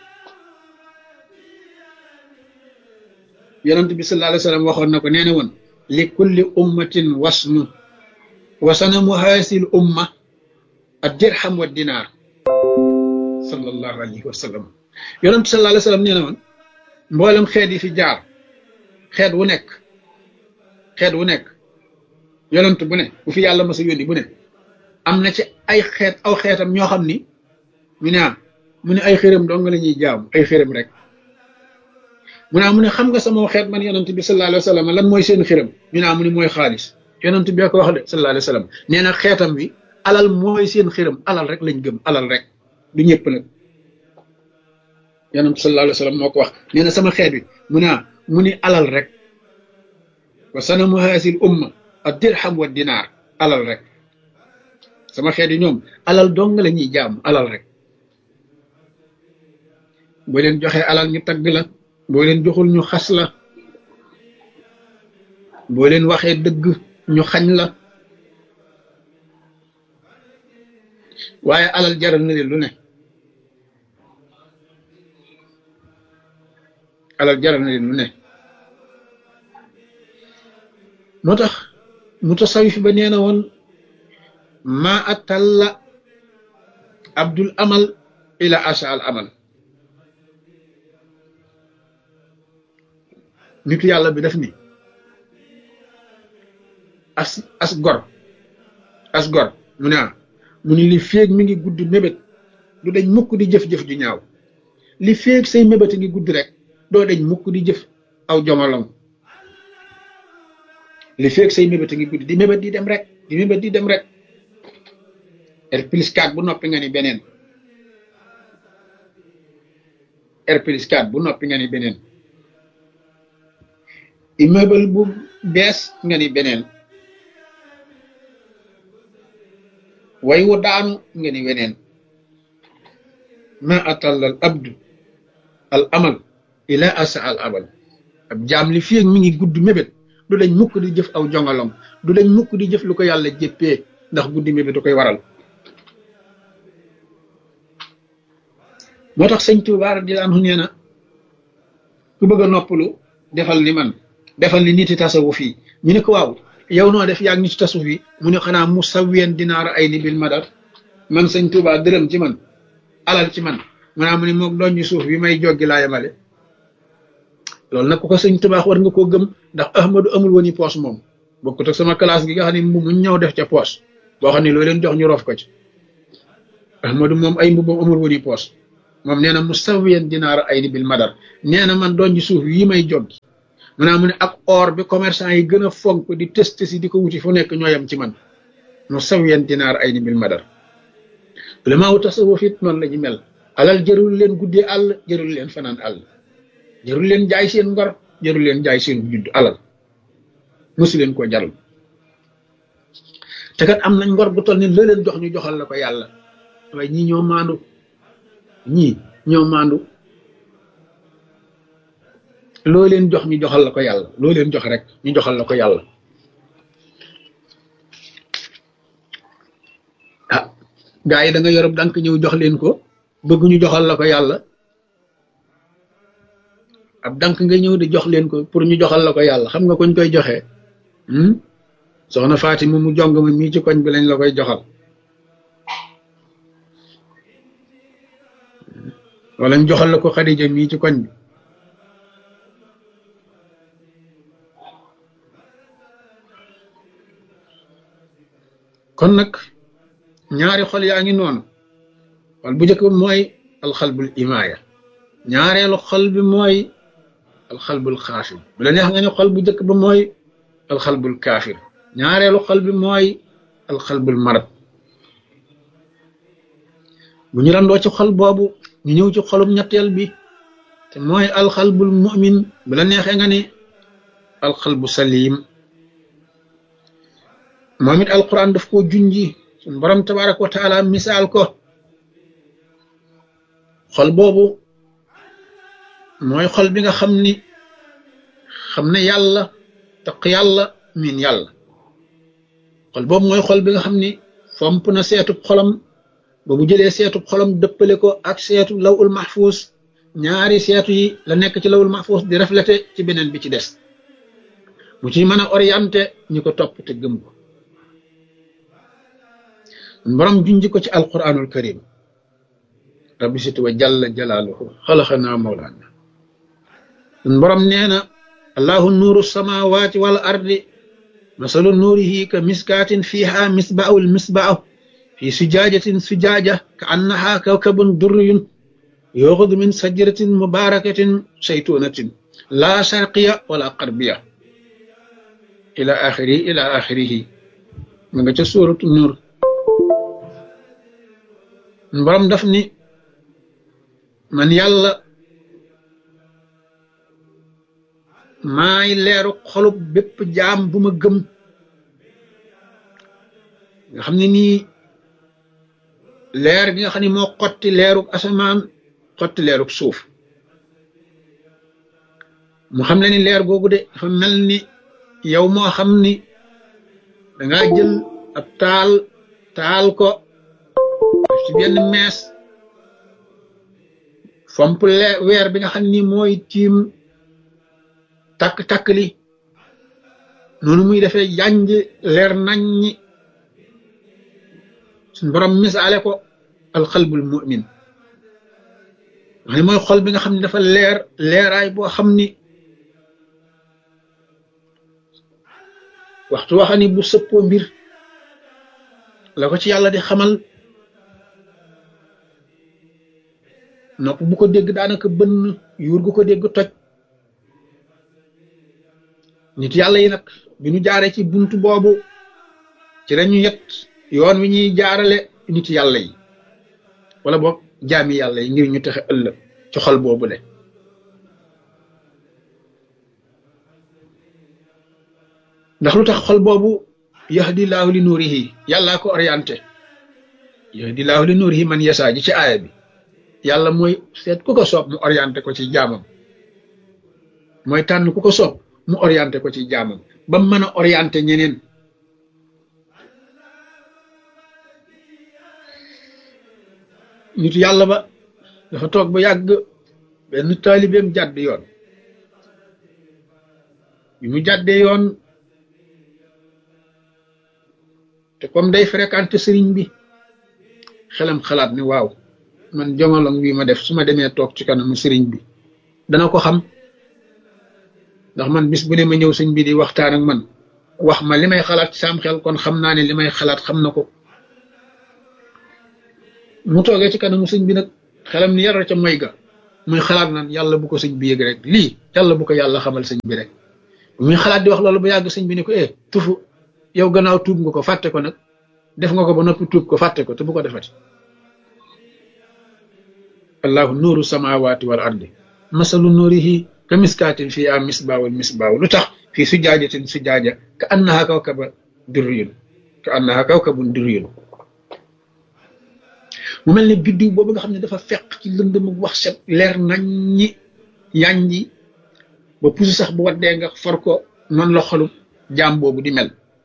S1: yonent bi sallallahu alayhi wa sallam waxoon na ko nee na woon li kulli ummatin wasnu wasanamu haasil umma ad dirham wa dinaar sallallahu alayhi wa sallam yonent sallallahu alayhi wa sallam nee na woon mboolem xeet yi fi jaar xeet wu nekk yonent bu ne bu fi yàlla masa yónni bu ne am na ci ay xeet aw xeetam ñoo xam ni mu ne ay xërëm dong la ñuy jaamu ay xërëm rek mu ne xam nga sama xeet man yonent bi sallallahu alayhi wa sallam lan mooy seen xërëm mu ne mooy xaalis yonent bi ko wax de sallallahu alayhi wa sallam nee na xeetam bi alal mooy seen xërëm alal rek lañ gëm alal rek du ñëpp nag yonent sallallahu alayhi wa sallam moo ko wax nee na sama xeet bi mu ni alal rek wa sanamu haasil umma ad dirham wa dinaar alal rek sama xeet yi ñoom alal dong la ñuy jaam alal rek boo leen joxee alal ñu tagg la boo leen joxul ñu xas la boo leen waxee dëgg ñu xañ la waaye alal jaral na leen lu ne moo tax mutasawif ba nee na woon ma atalla abdul amal ila asa al amal nitu yàlla bi def ni as gor mu ni li féeg mi ngi gudd mébét du dañ mukk di jëf-jëf ju ñaaw li féeg say mébét ngi gudd rek doo dañ mukk di jëf aw jomolong li féeg say mébét ngi gudd di mébét di dem rek R+4 bu noppi nga ni beneen R+4 bu noppi nga ni beneen immeuble bu bees nga ni beneen way wu daanu nga ni weneen ma atalla al abdu al amal ila asa al abal ab jaam li fii mi ngi gudd mébét du dañ mukk di jëf aw jongalom du dañ mukk di jëf lu ko yàlla jéppee ndax guddi mébét du koy waral moo tax sëñ Tuubaa radiyallaahu anhu nee na ku bëgg a noppalu defal li niti tasawuf yi ñu ne ko waaw yow noo def yaag niti tasawuf yi mu ne xanaa mu sawween dinaara ay ni bil madar man sëñ Tuubaa dërëm ci man alal ci man mu ne moom doon ñu suuf bi may joggi laa yemale loolu nag ku ko sëñ Tuubaa war nga koo gëm ndax Ahmadu amul woon i poos moom bokkut ak sama classe gi nga xam ne mu ñëw def ca poos boo xam ne loo leen jox ñu roof ko ci Ahmadu moom ay mbubbam amul woon i poos moom nee na mu sawween dinaara ay ni bil madar nee na man doon ñu suuf yi may joggi mu ne ak or bi commerçant yi gën a fonk di test si di ko wuti fu nekk ñooyam ci man mu sawiyan dinaar ay ni bil madar ulama wu tasawuf it noonu la ñu mel alal jërul leen guddee àll jërul leen fanaan àll jërul leen jaay seen ngor jërul leen jaay seen judd alal mosu leen koo jaral te kat am nañ ngor bu toll ni la leen jox ñu joxal la ko yàlla waaye ñii ñoo maandu ñii ñoo maandu loo leen jox ñu joxal la ko yàlla loo leen jox rek ñu joxal la ko yàlla ah gaa yi da nga yorob dank ñëw jox leen ko bëgg ñu joxal la ko yàlla ab dank nga ñëw di jox leen ko pour ñu joxal la ko yàlla xam nga koñ koy joxee soxna Fatima mu jong ma mii ci koñ bi lañ la koy joxal wala ñu joxal la ko Xadija mii ci koñ bi kon nag ñaari xol yaa ngi noonu xol bu njëkk bi mooy alxalbul imaaya ñaareelu xol bi mooy alxalbul xaafir bu la neex nga ne xol bu njëkk ba mooy alxalbul kaafir ñaareelu xol bi mooy alxalbul marad bu ñu randoo ci xol boobu ñu ñëw ci xolum ñetteel bi te mooy alxalbul mu'min bu la neexee nga ne alxalbu salim moom it alquran daf koo junji suñ borom tabaraka wa taala misaal ko xol boobu mooy xol bi nga xam ni xam ne yàlla taq yàlla miin yàlla xol boobu mooy xol bi nga xam ni fomp na seetub xolam ba bu jëlee seetub xolam dëppale ko ak seetu lawul mahfuus ñaari seetu yi la nekk ci lawul mahfuus di reflété ci beneen bi ci des mu ci mën a orienté ñi ko topp te gëm ko borom junji ko ci alquranul karim rabbi situ wa jalla jalaaluhu xalaxanaa mawlaana borom nee na allahu nuuru samawati wal ardi masalu nuurihi ka miskaatin fiha misbaahu lmisbaahu fi sujaajatin sujaaja ka annaha kawkabun durriyun yuxadu min sajaratin mubarakatin saytunatin la sharqiya wala qarbiya ila axirihi ma nga ca suuratu nuur borom daf ni man yàlla maay leeru xolub bépp jaam bu ma gëm nga xam ne nii leer gi nga xam ne moo xotti leerug asamaan xotti leerug suuf mu xam le ni leer googu de dafa mel ni yow moo xam ni dangaa jël ab taal ko ci benn mees fomp weer bi nga xam ni mooy tiim takk li noonu muy defee yanj leer naññi suñ borom misaale ko alxalbul mu'min wax ne mooy xol bi nga xam ne dafa leeraay boo xam ni waxtu waxa ni bu sëppoo mbir la ko ci yàlla di xamal nopp bu ko dégg daanaka bënn yuur gu ko dégg toj nit yàlla yi nag bi ñu jaaree ci buntu boobu ci lañu yet yoon wi ñuy jaarale nit yàlla yi wala boog jaami yàlla yi ngir ñu texe ëllëg ci xol boobu le ndax lu tax xol boobu yahdi laahu li nuurihi yàllaa ko orienté yahdi laahu li nuurihi man yasaa ji ci aaya bi yàlla mooy seet ku ko soob mu orienté ko ci jaamam mooy tànn ku ko soob mu orienté ko ci jaamam ba mu mën a orienté ñeneen nitu yàlla ba dafa toog ba yàgg benn taalibeem jàdd yoon bi mu jàddee yoon te comme day fréquenté sëriñ bi xelam xalaat ni waaw man jomalong bi ma def su ma demee toog ci kanamu sëriñ bi dana ko xam ndax man bis bu ne ma ñëw sëñ bi di waxtaan ak man wax ma li may xalaat saam xel kon xam naa ne li may xalaat xam na ko mu toogee ci kanamu sëñ bi nag xelam ni yar ca moy ga muy xalaat naan yàlla bu ko sëñ bi yëg rek lii yàlla bu ko yàlla xamal sëñ bi rek muy xalaat di wax loolu ba yàgg sëñ bi ne ko tufu yow gannaaw tuub nga ko fàtte ko nag def nga ko ba noppi tuub ko fàtte ko te bu ko defati allahu nuuru samawati wal ardi masalu nuurihi ka miskaatin fii a misbaawul misbaaw lu tax fii sujaajatin sujaaja ka annaha kawkabun durriyun mu mel ne biddiw boobu nga xam ne dafa fekk ci lëndëm ak wax set leer nañ ñi yànji ba pusu sax bu waddee nga for ko noonu la xolu jaam boobu di mel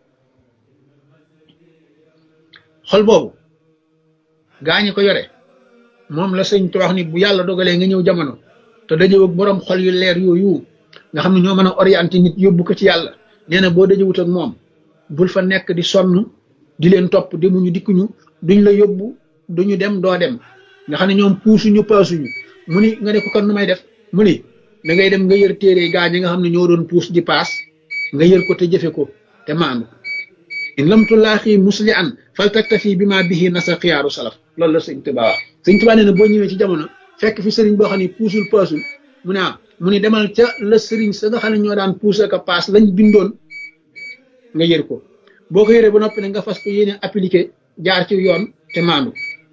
S1: xol boobu gaañi ko yore moom la sëñ te wax ni bu yàlla dogalee nga ñëw jamono te dajëw ak borom xol yu leer yooyu nga xam ne ñoo mën a orienté nit yóbbu ko ci yàlla nee na boo dajëwut ak moom bul fa nekk di sonn di leen topp demuñu dikkuñu duñ la yóbbu duñu dem doo dem nga xam ne ñoom puusuñu paasuñu mu ni nga ne ko kon nu may def mu ni da ngay dem nga yër téere gaa ñi nga xam ne ñoo doon puus di paas nga yër ko te jëfe ko te maandu in lam tulaaxi musli an fal taktafi bi ma bihi nasa xiyaaru salaf loolu la sëñ Tuubaa wax sëñ Tuubaa nee na boo ñëwee ci jamono fekk fi sëriñ boo xam ne puusul paasul mu ne mu ni demal ca la sëriñ sa nga xam ne ñoo daan puus ak a paas lañ bindoon nga yër ko boo ko yëree ba noppi ne nga fas ko yéene appliqué jaar ci yoon te maandu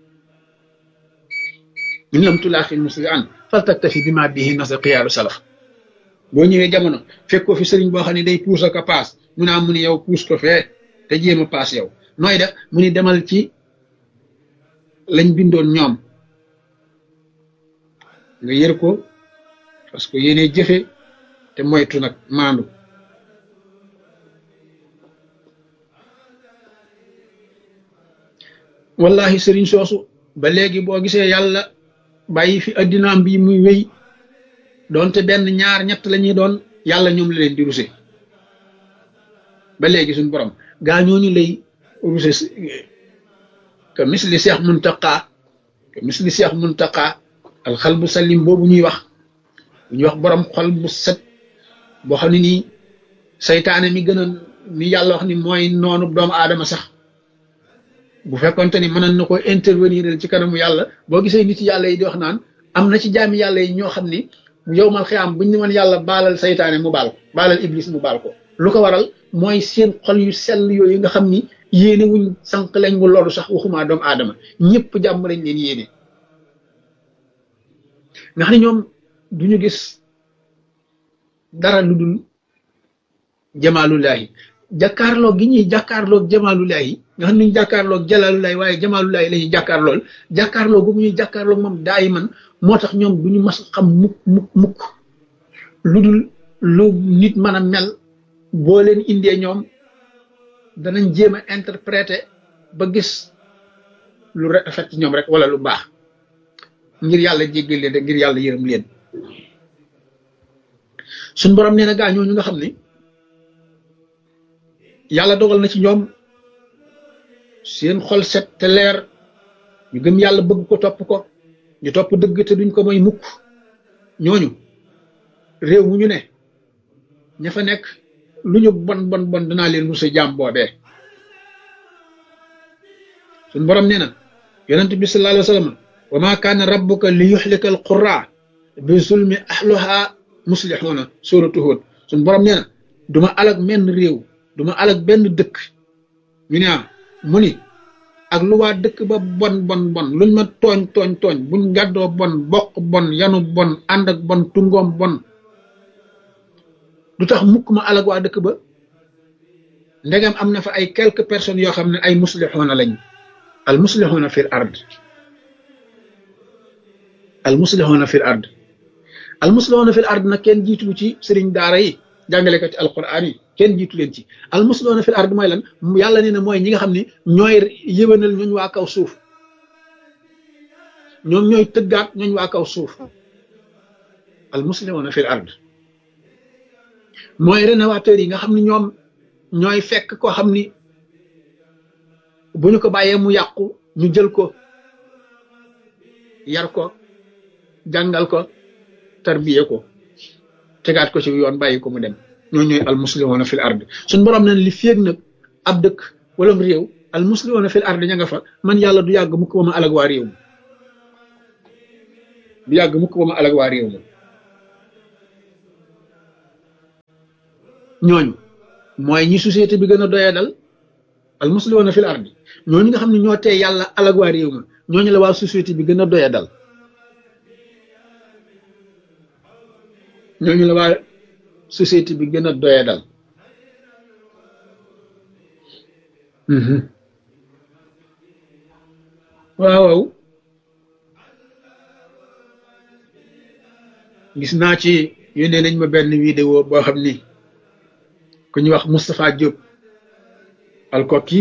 S1: in lam tulaaxi musli an fal taktafi bi ma bihi nasa xiyaaru salaf boo ñëwee jamono fekk ko fi sëriñ boo xam ne day puus ak a paas mu ne mu ni yow puus ko fee te jéem a paas yow nooy def mu ni demal ci lañ bindoon ñoom nga yër ko parce que yéene jëfe te moytu nag maandu wallahi sëriñ soosu ba léegi boo gisee yàlla bàyyi fi addinaam bi muy wéy doonte benn ñaar ñett la ñuy doon yàlla ñoom la leen di ruse ba léegi suñ borom gaa ñooñu lay ruse ka misli Seex Muntaqa alxal bu salim boobu ñuy wax borom xol bu set boo xam ne nii saytaane mi gën a mi yàlla wax ni mooy noonu doomu aadama sax bu fekkonte ni mënoon na ko intervenir ci kanamu yàlla boo gisee nit yàlla yi di wax naan am na ci jaami yàlla yi ñoo xam ni yowmal xiyaam buñ ne woon yàlla baalal saytaane mu baal ko baalal iblis mu baal ko lu ko waral mooy seen xol yu sell yooyu nga xam ni yéene wuñ sànq lañ wu loolu sax waxuma doomu aadama ñëpp jàmm lañ leen yéene nga xam ne ñoom duñu gis dara lu dul jamaalullahi jàkkaarloog gi ñuy jàkkaarloog jamaalullahi nga xam ne ñu jàkkaarloog jalaalullahi waaye jamaalullahi la ñuy jàkkaarloog bu ñuy jàkkaarloog moom daay man moo tax ñoom duñu mas xam mukk lu dul lu nit mën a mel boo leen indee ñoom danañ jéem a interpréter ba gis lu rafet ci ñoom rek wala lu baax ngir yàlla jéggal leen rek ngir yàlla yërëm leen suñ borom nee na gaa ñooñu nga xam ne yàlla dogal na ci ñoom seen xol set te leer ñu gëm yàlla bëgg ko topp ko ñu topp dëgg te duñ ko may mukk ñooñu réew mu ñu ne ña fa nekk lu ñu bon danaa leen rusa jaam boobee suñ borom nee na yonent bi sallallahu alayhi wa sallam wa ma kaana rabbuka li yuxlika al qura bi zulmi ahluha muslixuuna suratu Hud suñ borom nee na duma alag menn réew duma alag benn dëkk ñu ne mu ni ak lu waa dëkk ba bon luñ ma tooñ buñ gàddoo bon bokk bon yanu bon ànd ak bon tungoom bon du tax mukk ma alag waa dëkk ba ndegam am na fa ay quelques personnes yoo xam ne ay muslixuuna lañ al muslixuuna fil ard al muslixuuna fil ard al muslixuuna fil ard nag kenn jiitu ci sëriñ daara yi jàngalekati alquran yi kenn jiitu leen ci al muslixuuna fil ard mooy lan yàlla nee na mooy ñi nga xam ne ñooy yëwénal ñooñ waa kaw suuf ñoom ñooy tëggaat ñooñ waa kaw suuf al muslixuuna fil ard mooy rénovateur yi nga xam ne ñoom ñooy fekk koo xam ni bu ñu ko bàyyee mu yàqu ñu jël ko yar ko jàngal ko tarbiye ko tegaat ko ci yoon bàyyi ko mu dem ñoo ñooy al muslimuna fil ard suñ borom nañ li féeg nag ab dëkk wala réew al muslimuna fil ard ña nga fa man yàlla du yàgg mukk ba ma alag waa réew du yàgg mukk ba ma alag waa réew ñooñu mooy ñi société bi gën a doyee dal al muslimuuna fil ardi ñooñu nga xam ne ñoo tee yàlla alag waa réew ma ñooñu la waa société bi gën a doyee dal ñooñu la waa société bi gën a doyee dal waaw gis naa ci yónnee nañ ma benn vidéo boo xam ni ku ñuy wax Moustapha Diop al-Kokki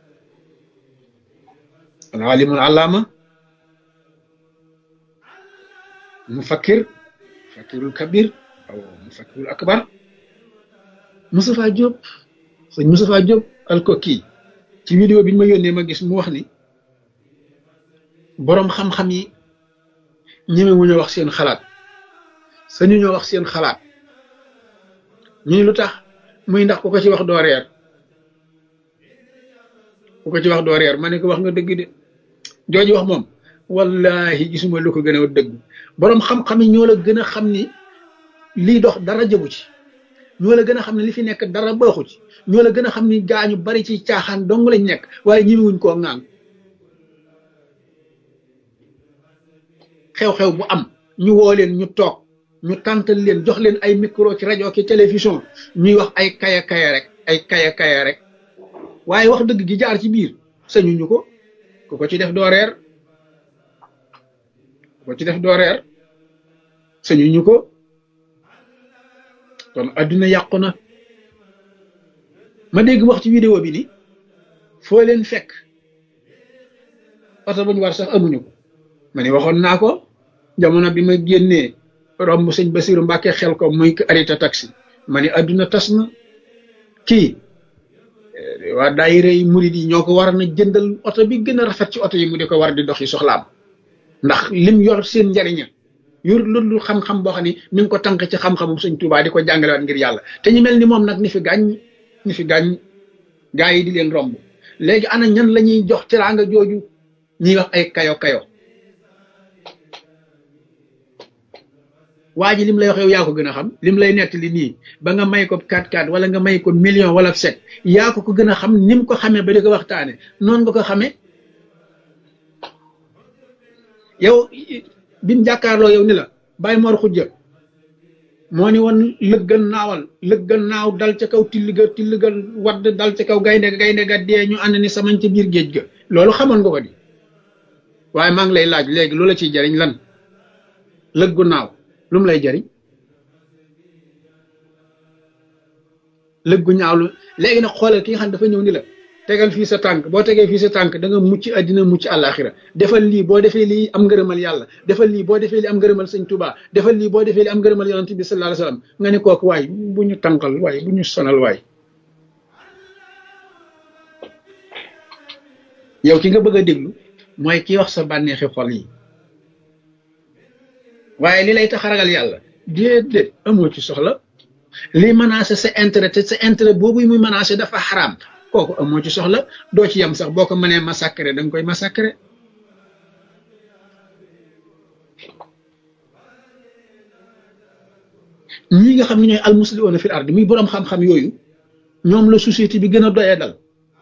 S1: al-alimul allama mufakkirul kabir aw mufakkirul akbar Moustapha Diop sëñ Moustapha Diop al-Kokki ci vidéo bi ñu ma yónnee ma gis mu wax ni boroom xam-xam yi ñemewuñu wax seen xalaat sañu ñoo wax seen xalaat ñu ni lu tax muy ndax ku ko ci wax doo reer ku ko ci wax doo reer ma ne ko wax nga dëgg de jooju wax moom wallahi gisuma lu ko gën a dëgg boroom xam-xam yi ñoo la gën a xam ni lii dox dara jëbu ci ñoo la gën a xam ne li fi nekk dara baaxu ci ñoo la gën a xam ni gaañu bari ci caaxaan dong lañ nekk waaye ñemewuñ koo ŋaan xew-xew bu am ñu woo leen ñu toog ñu tàntal leen jox leen ay micro ci rajo ki télévision ñuy wax ay kaya rek waaye wax dëgg gi jaar ci biir sañuñu ko ku ko ci def doo reer ku ko ci def doo reer sañuñu ko kon adduna yàqu na ma dégg wax ci vidéo bi ni foo leen fekk oto bu ñu war sax amuñu ko ma ni waxoon naa ko jamono bi ma génnee romb sëñ Basiru Mbàkke xel ko muy arrêté taxi ma ni adduna tas na kii waa daayira yi murid yi ñoo ko war na jëndal oto bi gën a rafet ci oto yi mu di ko war di doxi soxlaam ndax lim yor seen njariña yor loolu xam-xam boo xam ni mi ngi ko tànk ci xam-xamum sëñ Tuubaa di ko jàngalewaat ngir yàlla te ñu mel ni moom nag ni fi gàññ gaa yi di leen romb léegi ana ñan la ñuy jox teraanga jooju ñuy wax ay kayo waa ji lim lay wax yow yaa ko gën a xam lim lay nettali nii ba nga may ko 4-4 wala nga may ko million wala sec yaa ko gën a xam ni mu ko xamee ba di ko waxtaane noonu nga ko xamee yow bi mu jàkkaarloo yow ni la Baye Mor Xujja moo ni woon lëggan naaw dal ca kaw tilliga wadd dal ca kaw gaynde ga dee ñu ànd ni samañ ca biir géej ga loolu xamoon nga ko di waaye maa ngi lay laaj léegi loola ciy jariñ lan lëggu naaw lu mu lay jariñ lëggu ñaawlu léegi nag xoolal ki nga xam ne dafa ñëw ni la tegal fii sa tànk boo tegee fii sa tànk da nga mucc àddina mucc àllaaxira defal lii boo defee lii am ngërëmal yàlla defal lii boo defee lii am ngërëmal sëñ Tuubaa defal lii boo defee lii am ngërëmal yonent bi sallallahu alayhi wa sallam nga ne kooku waay bu ñu tànkal waay bu ñu sonal waay yow ki nga bëgg a déglu mooy ki wax sa bànneexi xol yi waaye li lay tax a ragal yàlla déedéet amoo ci soxla li menacé sa intérêt te sa intérêt boobu muy menacé dafa xaraam kooku amoo ci soxla doo ci yem sax boo ko mënee massacrer da nga koy massacrer ñi nga xam ne ñooy almuslimuuna fil ard muy boroom xam-xam yooyu ñoom la société bi gën a doyee dal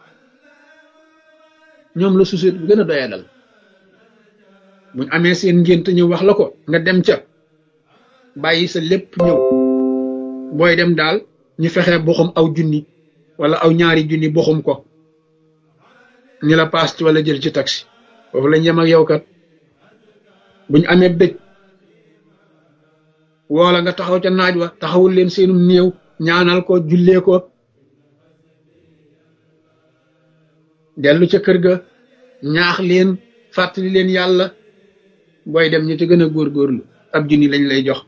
S1: buñ amee seen ngént ñëw wax la ko nga dem ca bàyyi sa lépp ñëw booy dem daal ñu fexe boxum aw junni wala aw ñaari junni boxum ko ñu la paas ci wala jël ci taxi foofu lañ yem ak yow kat buñ amee dëj woola nga taxaw ca naaj wa taxawul leen seenum néew ñaanal ko jullee ko dellu ca kër ga ñaax leen fàttali leen yàlla booy dem ñu ci gën a góorgóorlu ab junni lañ lay jox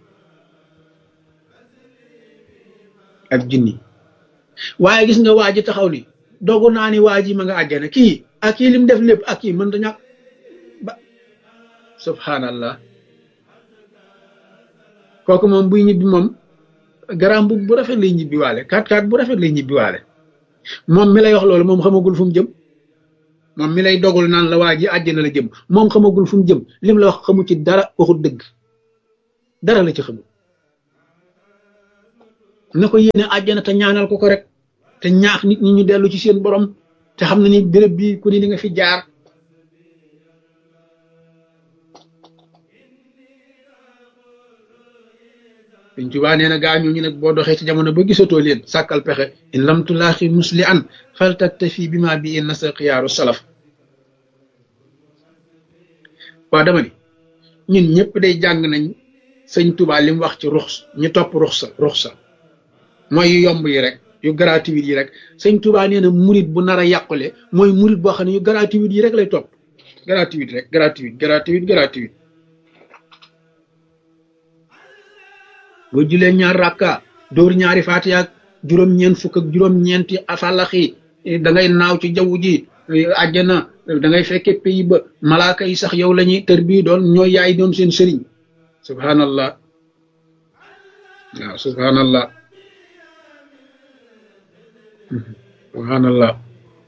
S1: ab junni waaye gis nga waa ji taxaw ni dogu naa ni waa ji ma nga àjjana kii ak kii lim def lépp ak kii mënta ñàkk ba subhanallah kooku moom buy ñibbi moom garam bu rafet lay ñibbi waale 4-4 bu rafet lay ñibbi waale moom mi lay wax loolu moom xamagul fu mu jëm moom mi lay dogul naan la waa ji àjjana la jëm moom xamagul fu mu jëm lim la wax xamu ci dara waxul dëgg dara la ci xamul na ko yéene àjjana te ñaanal ko rek te ñaax nit ñi ñu dellu ci seen borom te xam na ni béréb bi ku ni di nga fi jaar. Sëñ Tuubaa nee na gaa ñooñu nag boo doxee ci jamono ba gisatoo leen sàkkal pexe in lam tulaaxi musli an faltaktafi bi ma bi in nasa xiyaaru salaf. waa dama ni ñun ñëpp day jàng nañ sëñ Tuubaa li mu wax ci ruxs ñu topp ruxsa mooy yu yomb yi rek yu gratuit yi rek. sëñ Tuubaa nee na murit bu nar a yàqule mooy murit boo xam ne yu gratuit yi rek lay topp gratuit rek gratuit boo julee ñaar rakka dóor ñaari faatiha ak juróom-ñeent fukk ak juróom-ñeenti afalaxi da ngay naaw ci jaww ji àjjana da ngay fekke pays ba malaaka yi sax yow la ñuy tër bii doon ñooy yaay doon seen sëriñ. subhanallah waaw subhanallah subhanallah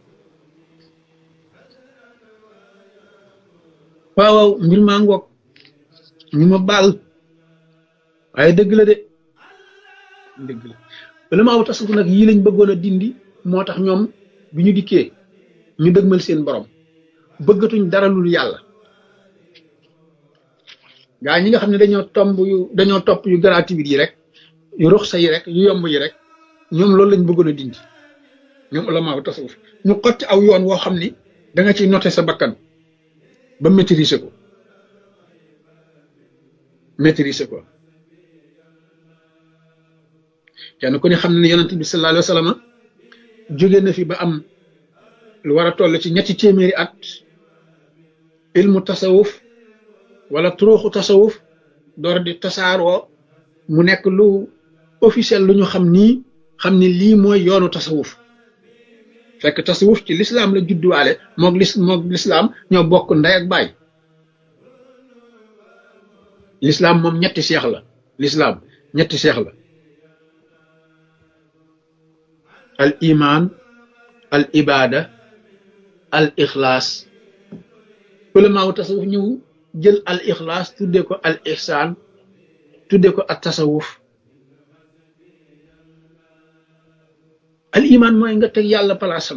S1: waaw mbir maa ngoog ñu ma baal waaye dëgg la de dëgg la bala maa tasawuf nag yii lañ bëggoon a dindi moo tax ñoom bi ñu dikkee ñu dëgmal seen borom bëggatuñ dara lul yàlla. gaa ñi nga xam ne dañoo topp yu gratuit yi rek yu ruxsa yi rek yu yomb yi rek ñoom loolu lañ bëggoon a dindi ñoom ulamaa tasawuf ñu xotti aw yoon woo xam ni da nga ciy noter sa bakkan ba maîtriser ko. kenn ku ne xam ne yonent bi sallallahu alayhi wa sallam jóge na fi ba am lu war a toll ci 3 téeméeri at ilmu tasawuf wala turuuxu tasawuf door di tasaaroo mu nekk lu officiel lu ñu xam ni lii mooy yoonu tasawuf fekk tasawuf ci lislaam la judduwaale moog lislaam ñoo bokk ndey ak baay. lislaam moom ñetti seex la al iman al ibada al ixlaas. ulamaaw tasawuf ñëw jël al ixlaas tuddee ko al ihsaan tuddee ko at tasawuf. al iman mooy nga teg yàlla palaasam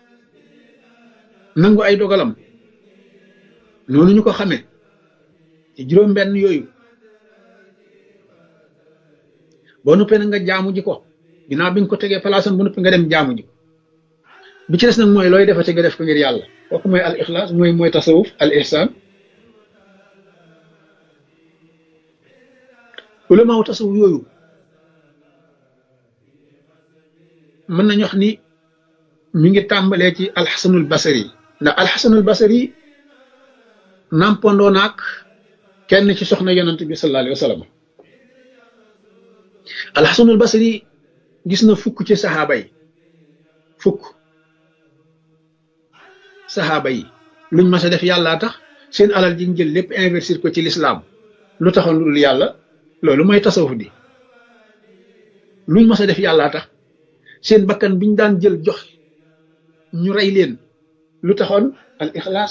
S1: nangu ay dogalam noonu ñu ko xamee ci juróom-benn yooyu boo nuppee nag nga jaamu ji ko ginnaaw bi nga ko tegee palaasam bu nuppi nga dem jaamu ji ko bi ci des nag mooy looy defati nga def ko ngir yàlla kooku mooy al ixlaas mooy tasawuf al ihsaan. ulamaaw tasawuf yooyu mën nañu wax ni mi ngi tàmbalee ci alxasanul basari ndax alxasanul basari nampandoo naag kenn ci soxna yonent bi sallallahu alayhi wa sallam. alxasanul basari gis na fukk ci saxaaba yi luñ mas a def yàllaa tax seen alal ji ñu jël lépp investir ko ci lislaam lu taxoon lu dul yàlla loolu mooy tasawuf di luñ mas a def yàllaa tax seen bakkan biñ daan jël jox ñu rey leen lu taxoon al ixlaas.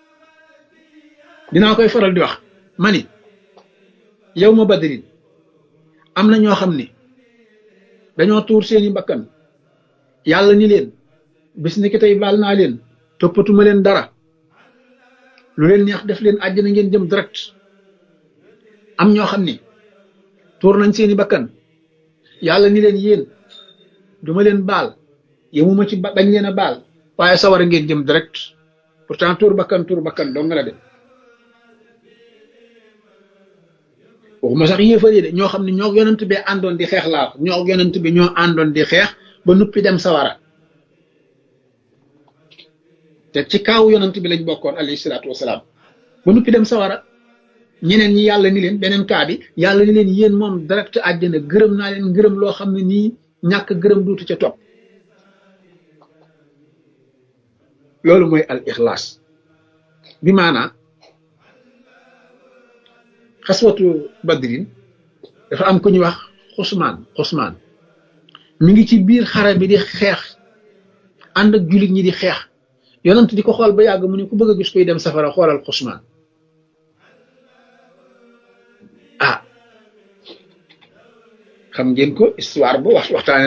S1: dinaa koy faral di wax ma ni yow ma badrin am na ñoo xam ni dañoo tuur seeni bakkan yàlla ni leen bis ni ki tey baal naa leen toppatuma leen dara lu leen neex def leen àjjana ngeen jëm direct. am ñoo xam ni tuur nañ seeni bakkan yàlla ni leen yéen duma leen baal yemuma ci bañ leen a baal waaye sawara ngeen jëm direct. pourtant tuur bakkan doo nga la dem. waxuma sax yéefari de ñoo xam ne ñoo yonent bi àndoon di xeex laa ñoo yonent bi ñoo àndoon di xeex ba nuppi dem sawara te ci kaaw yonent bi lañ bokkoon alayhi salaatu wasalaam ba nuppi dem sawara. ñeneen ñi yàlla ni leen beneen kaa bi yàlla ni leen yéen moom direct àjjana gërëm naa leen gërëm loo xam ne nii ñàkk gërëm duutu ca topp. loolu mooy al ixlaas bi maanaa xaswatu badrin dafa am ku ñuy wax xusmaan mi ngi ci biir xare bi di xeex ànd ak jullit ñi di xeex yonent di ko xool ba yàgg mu ne ku bëgg a gis koy dem safara xoolal xusmaan. xam ngeen ko histoire ba waxtaane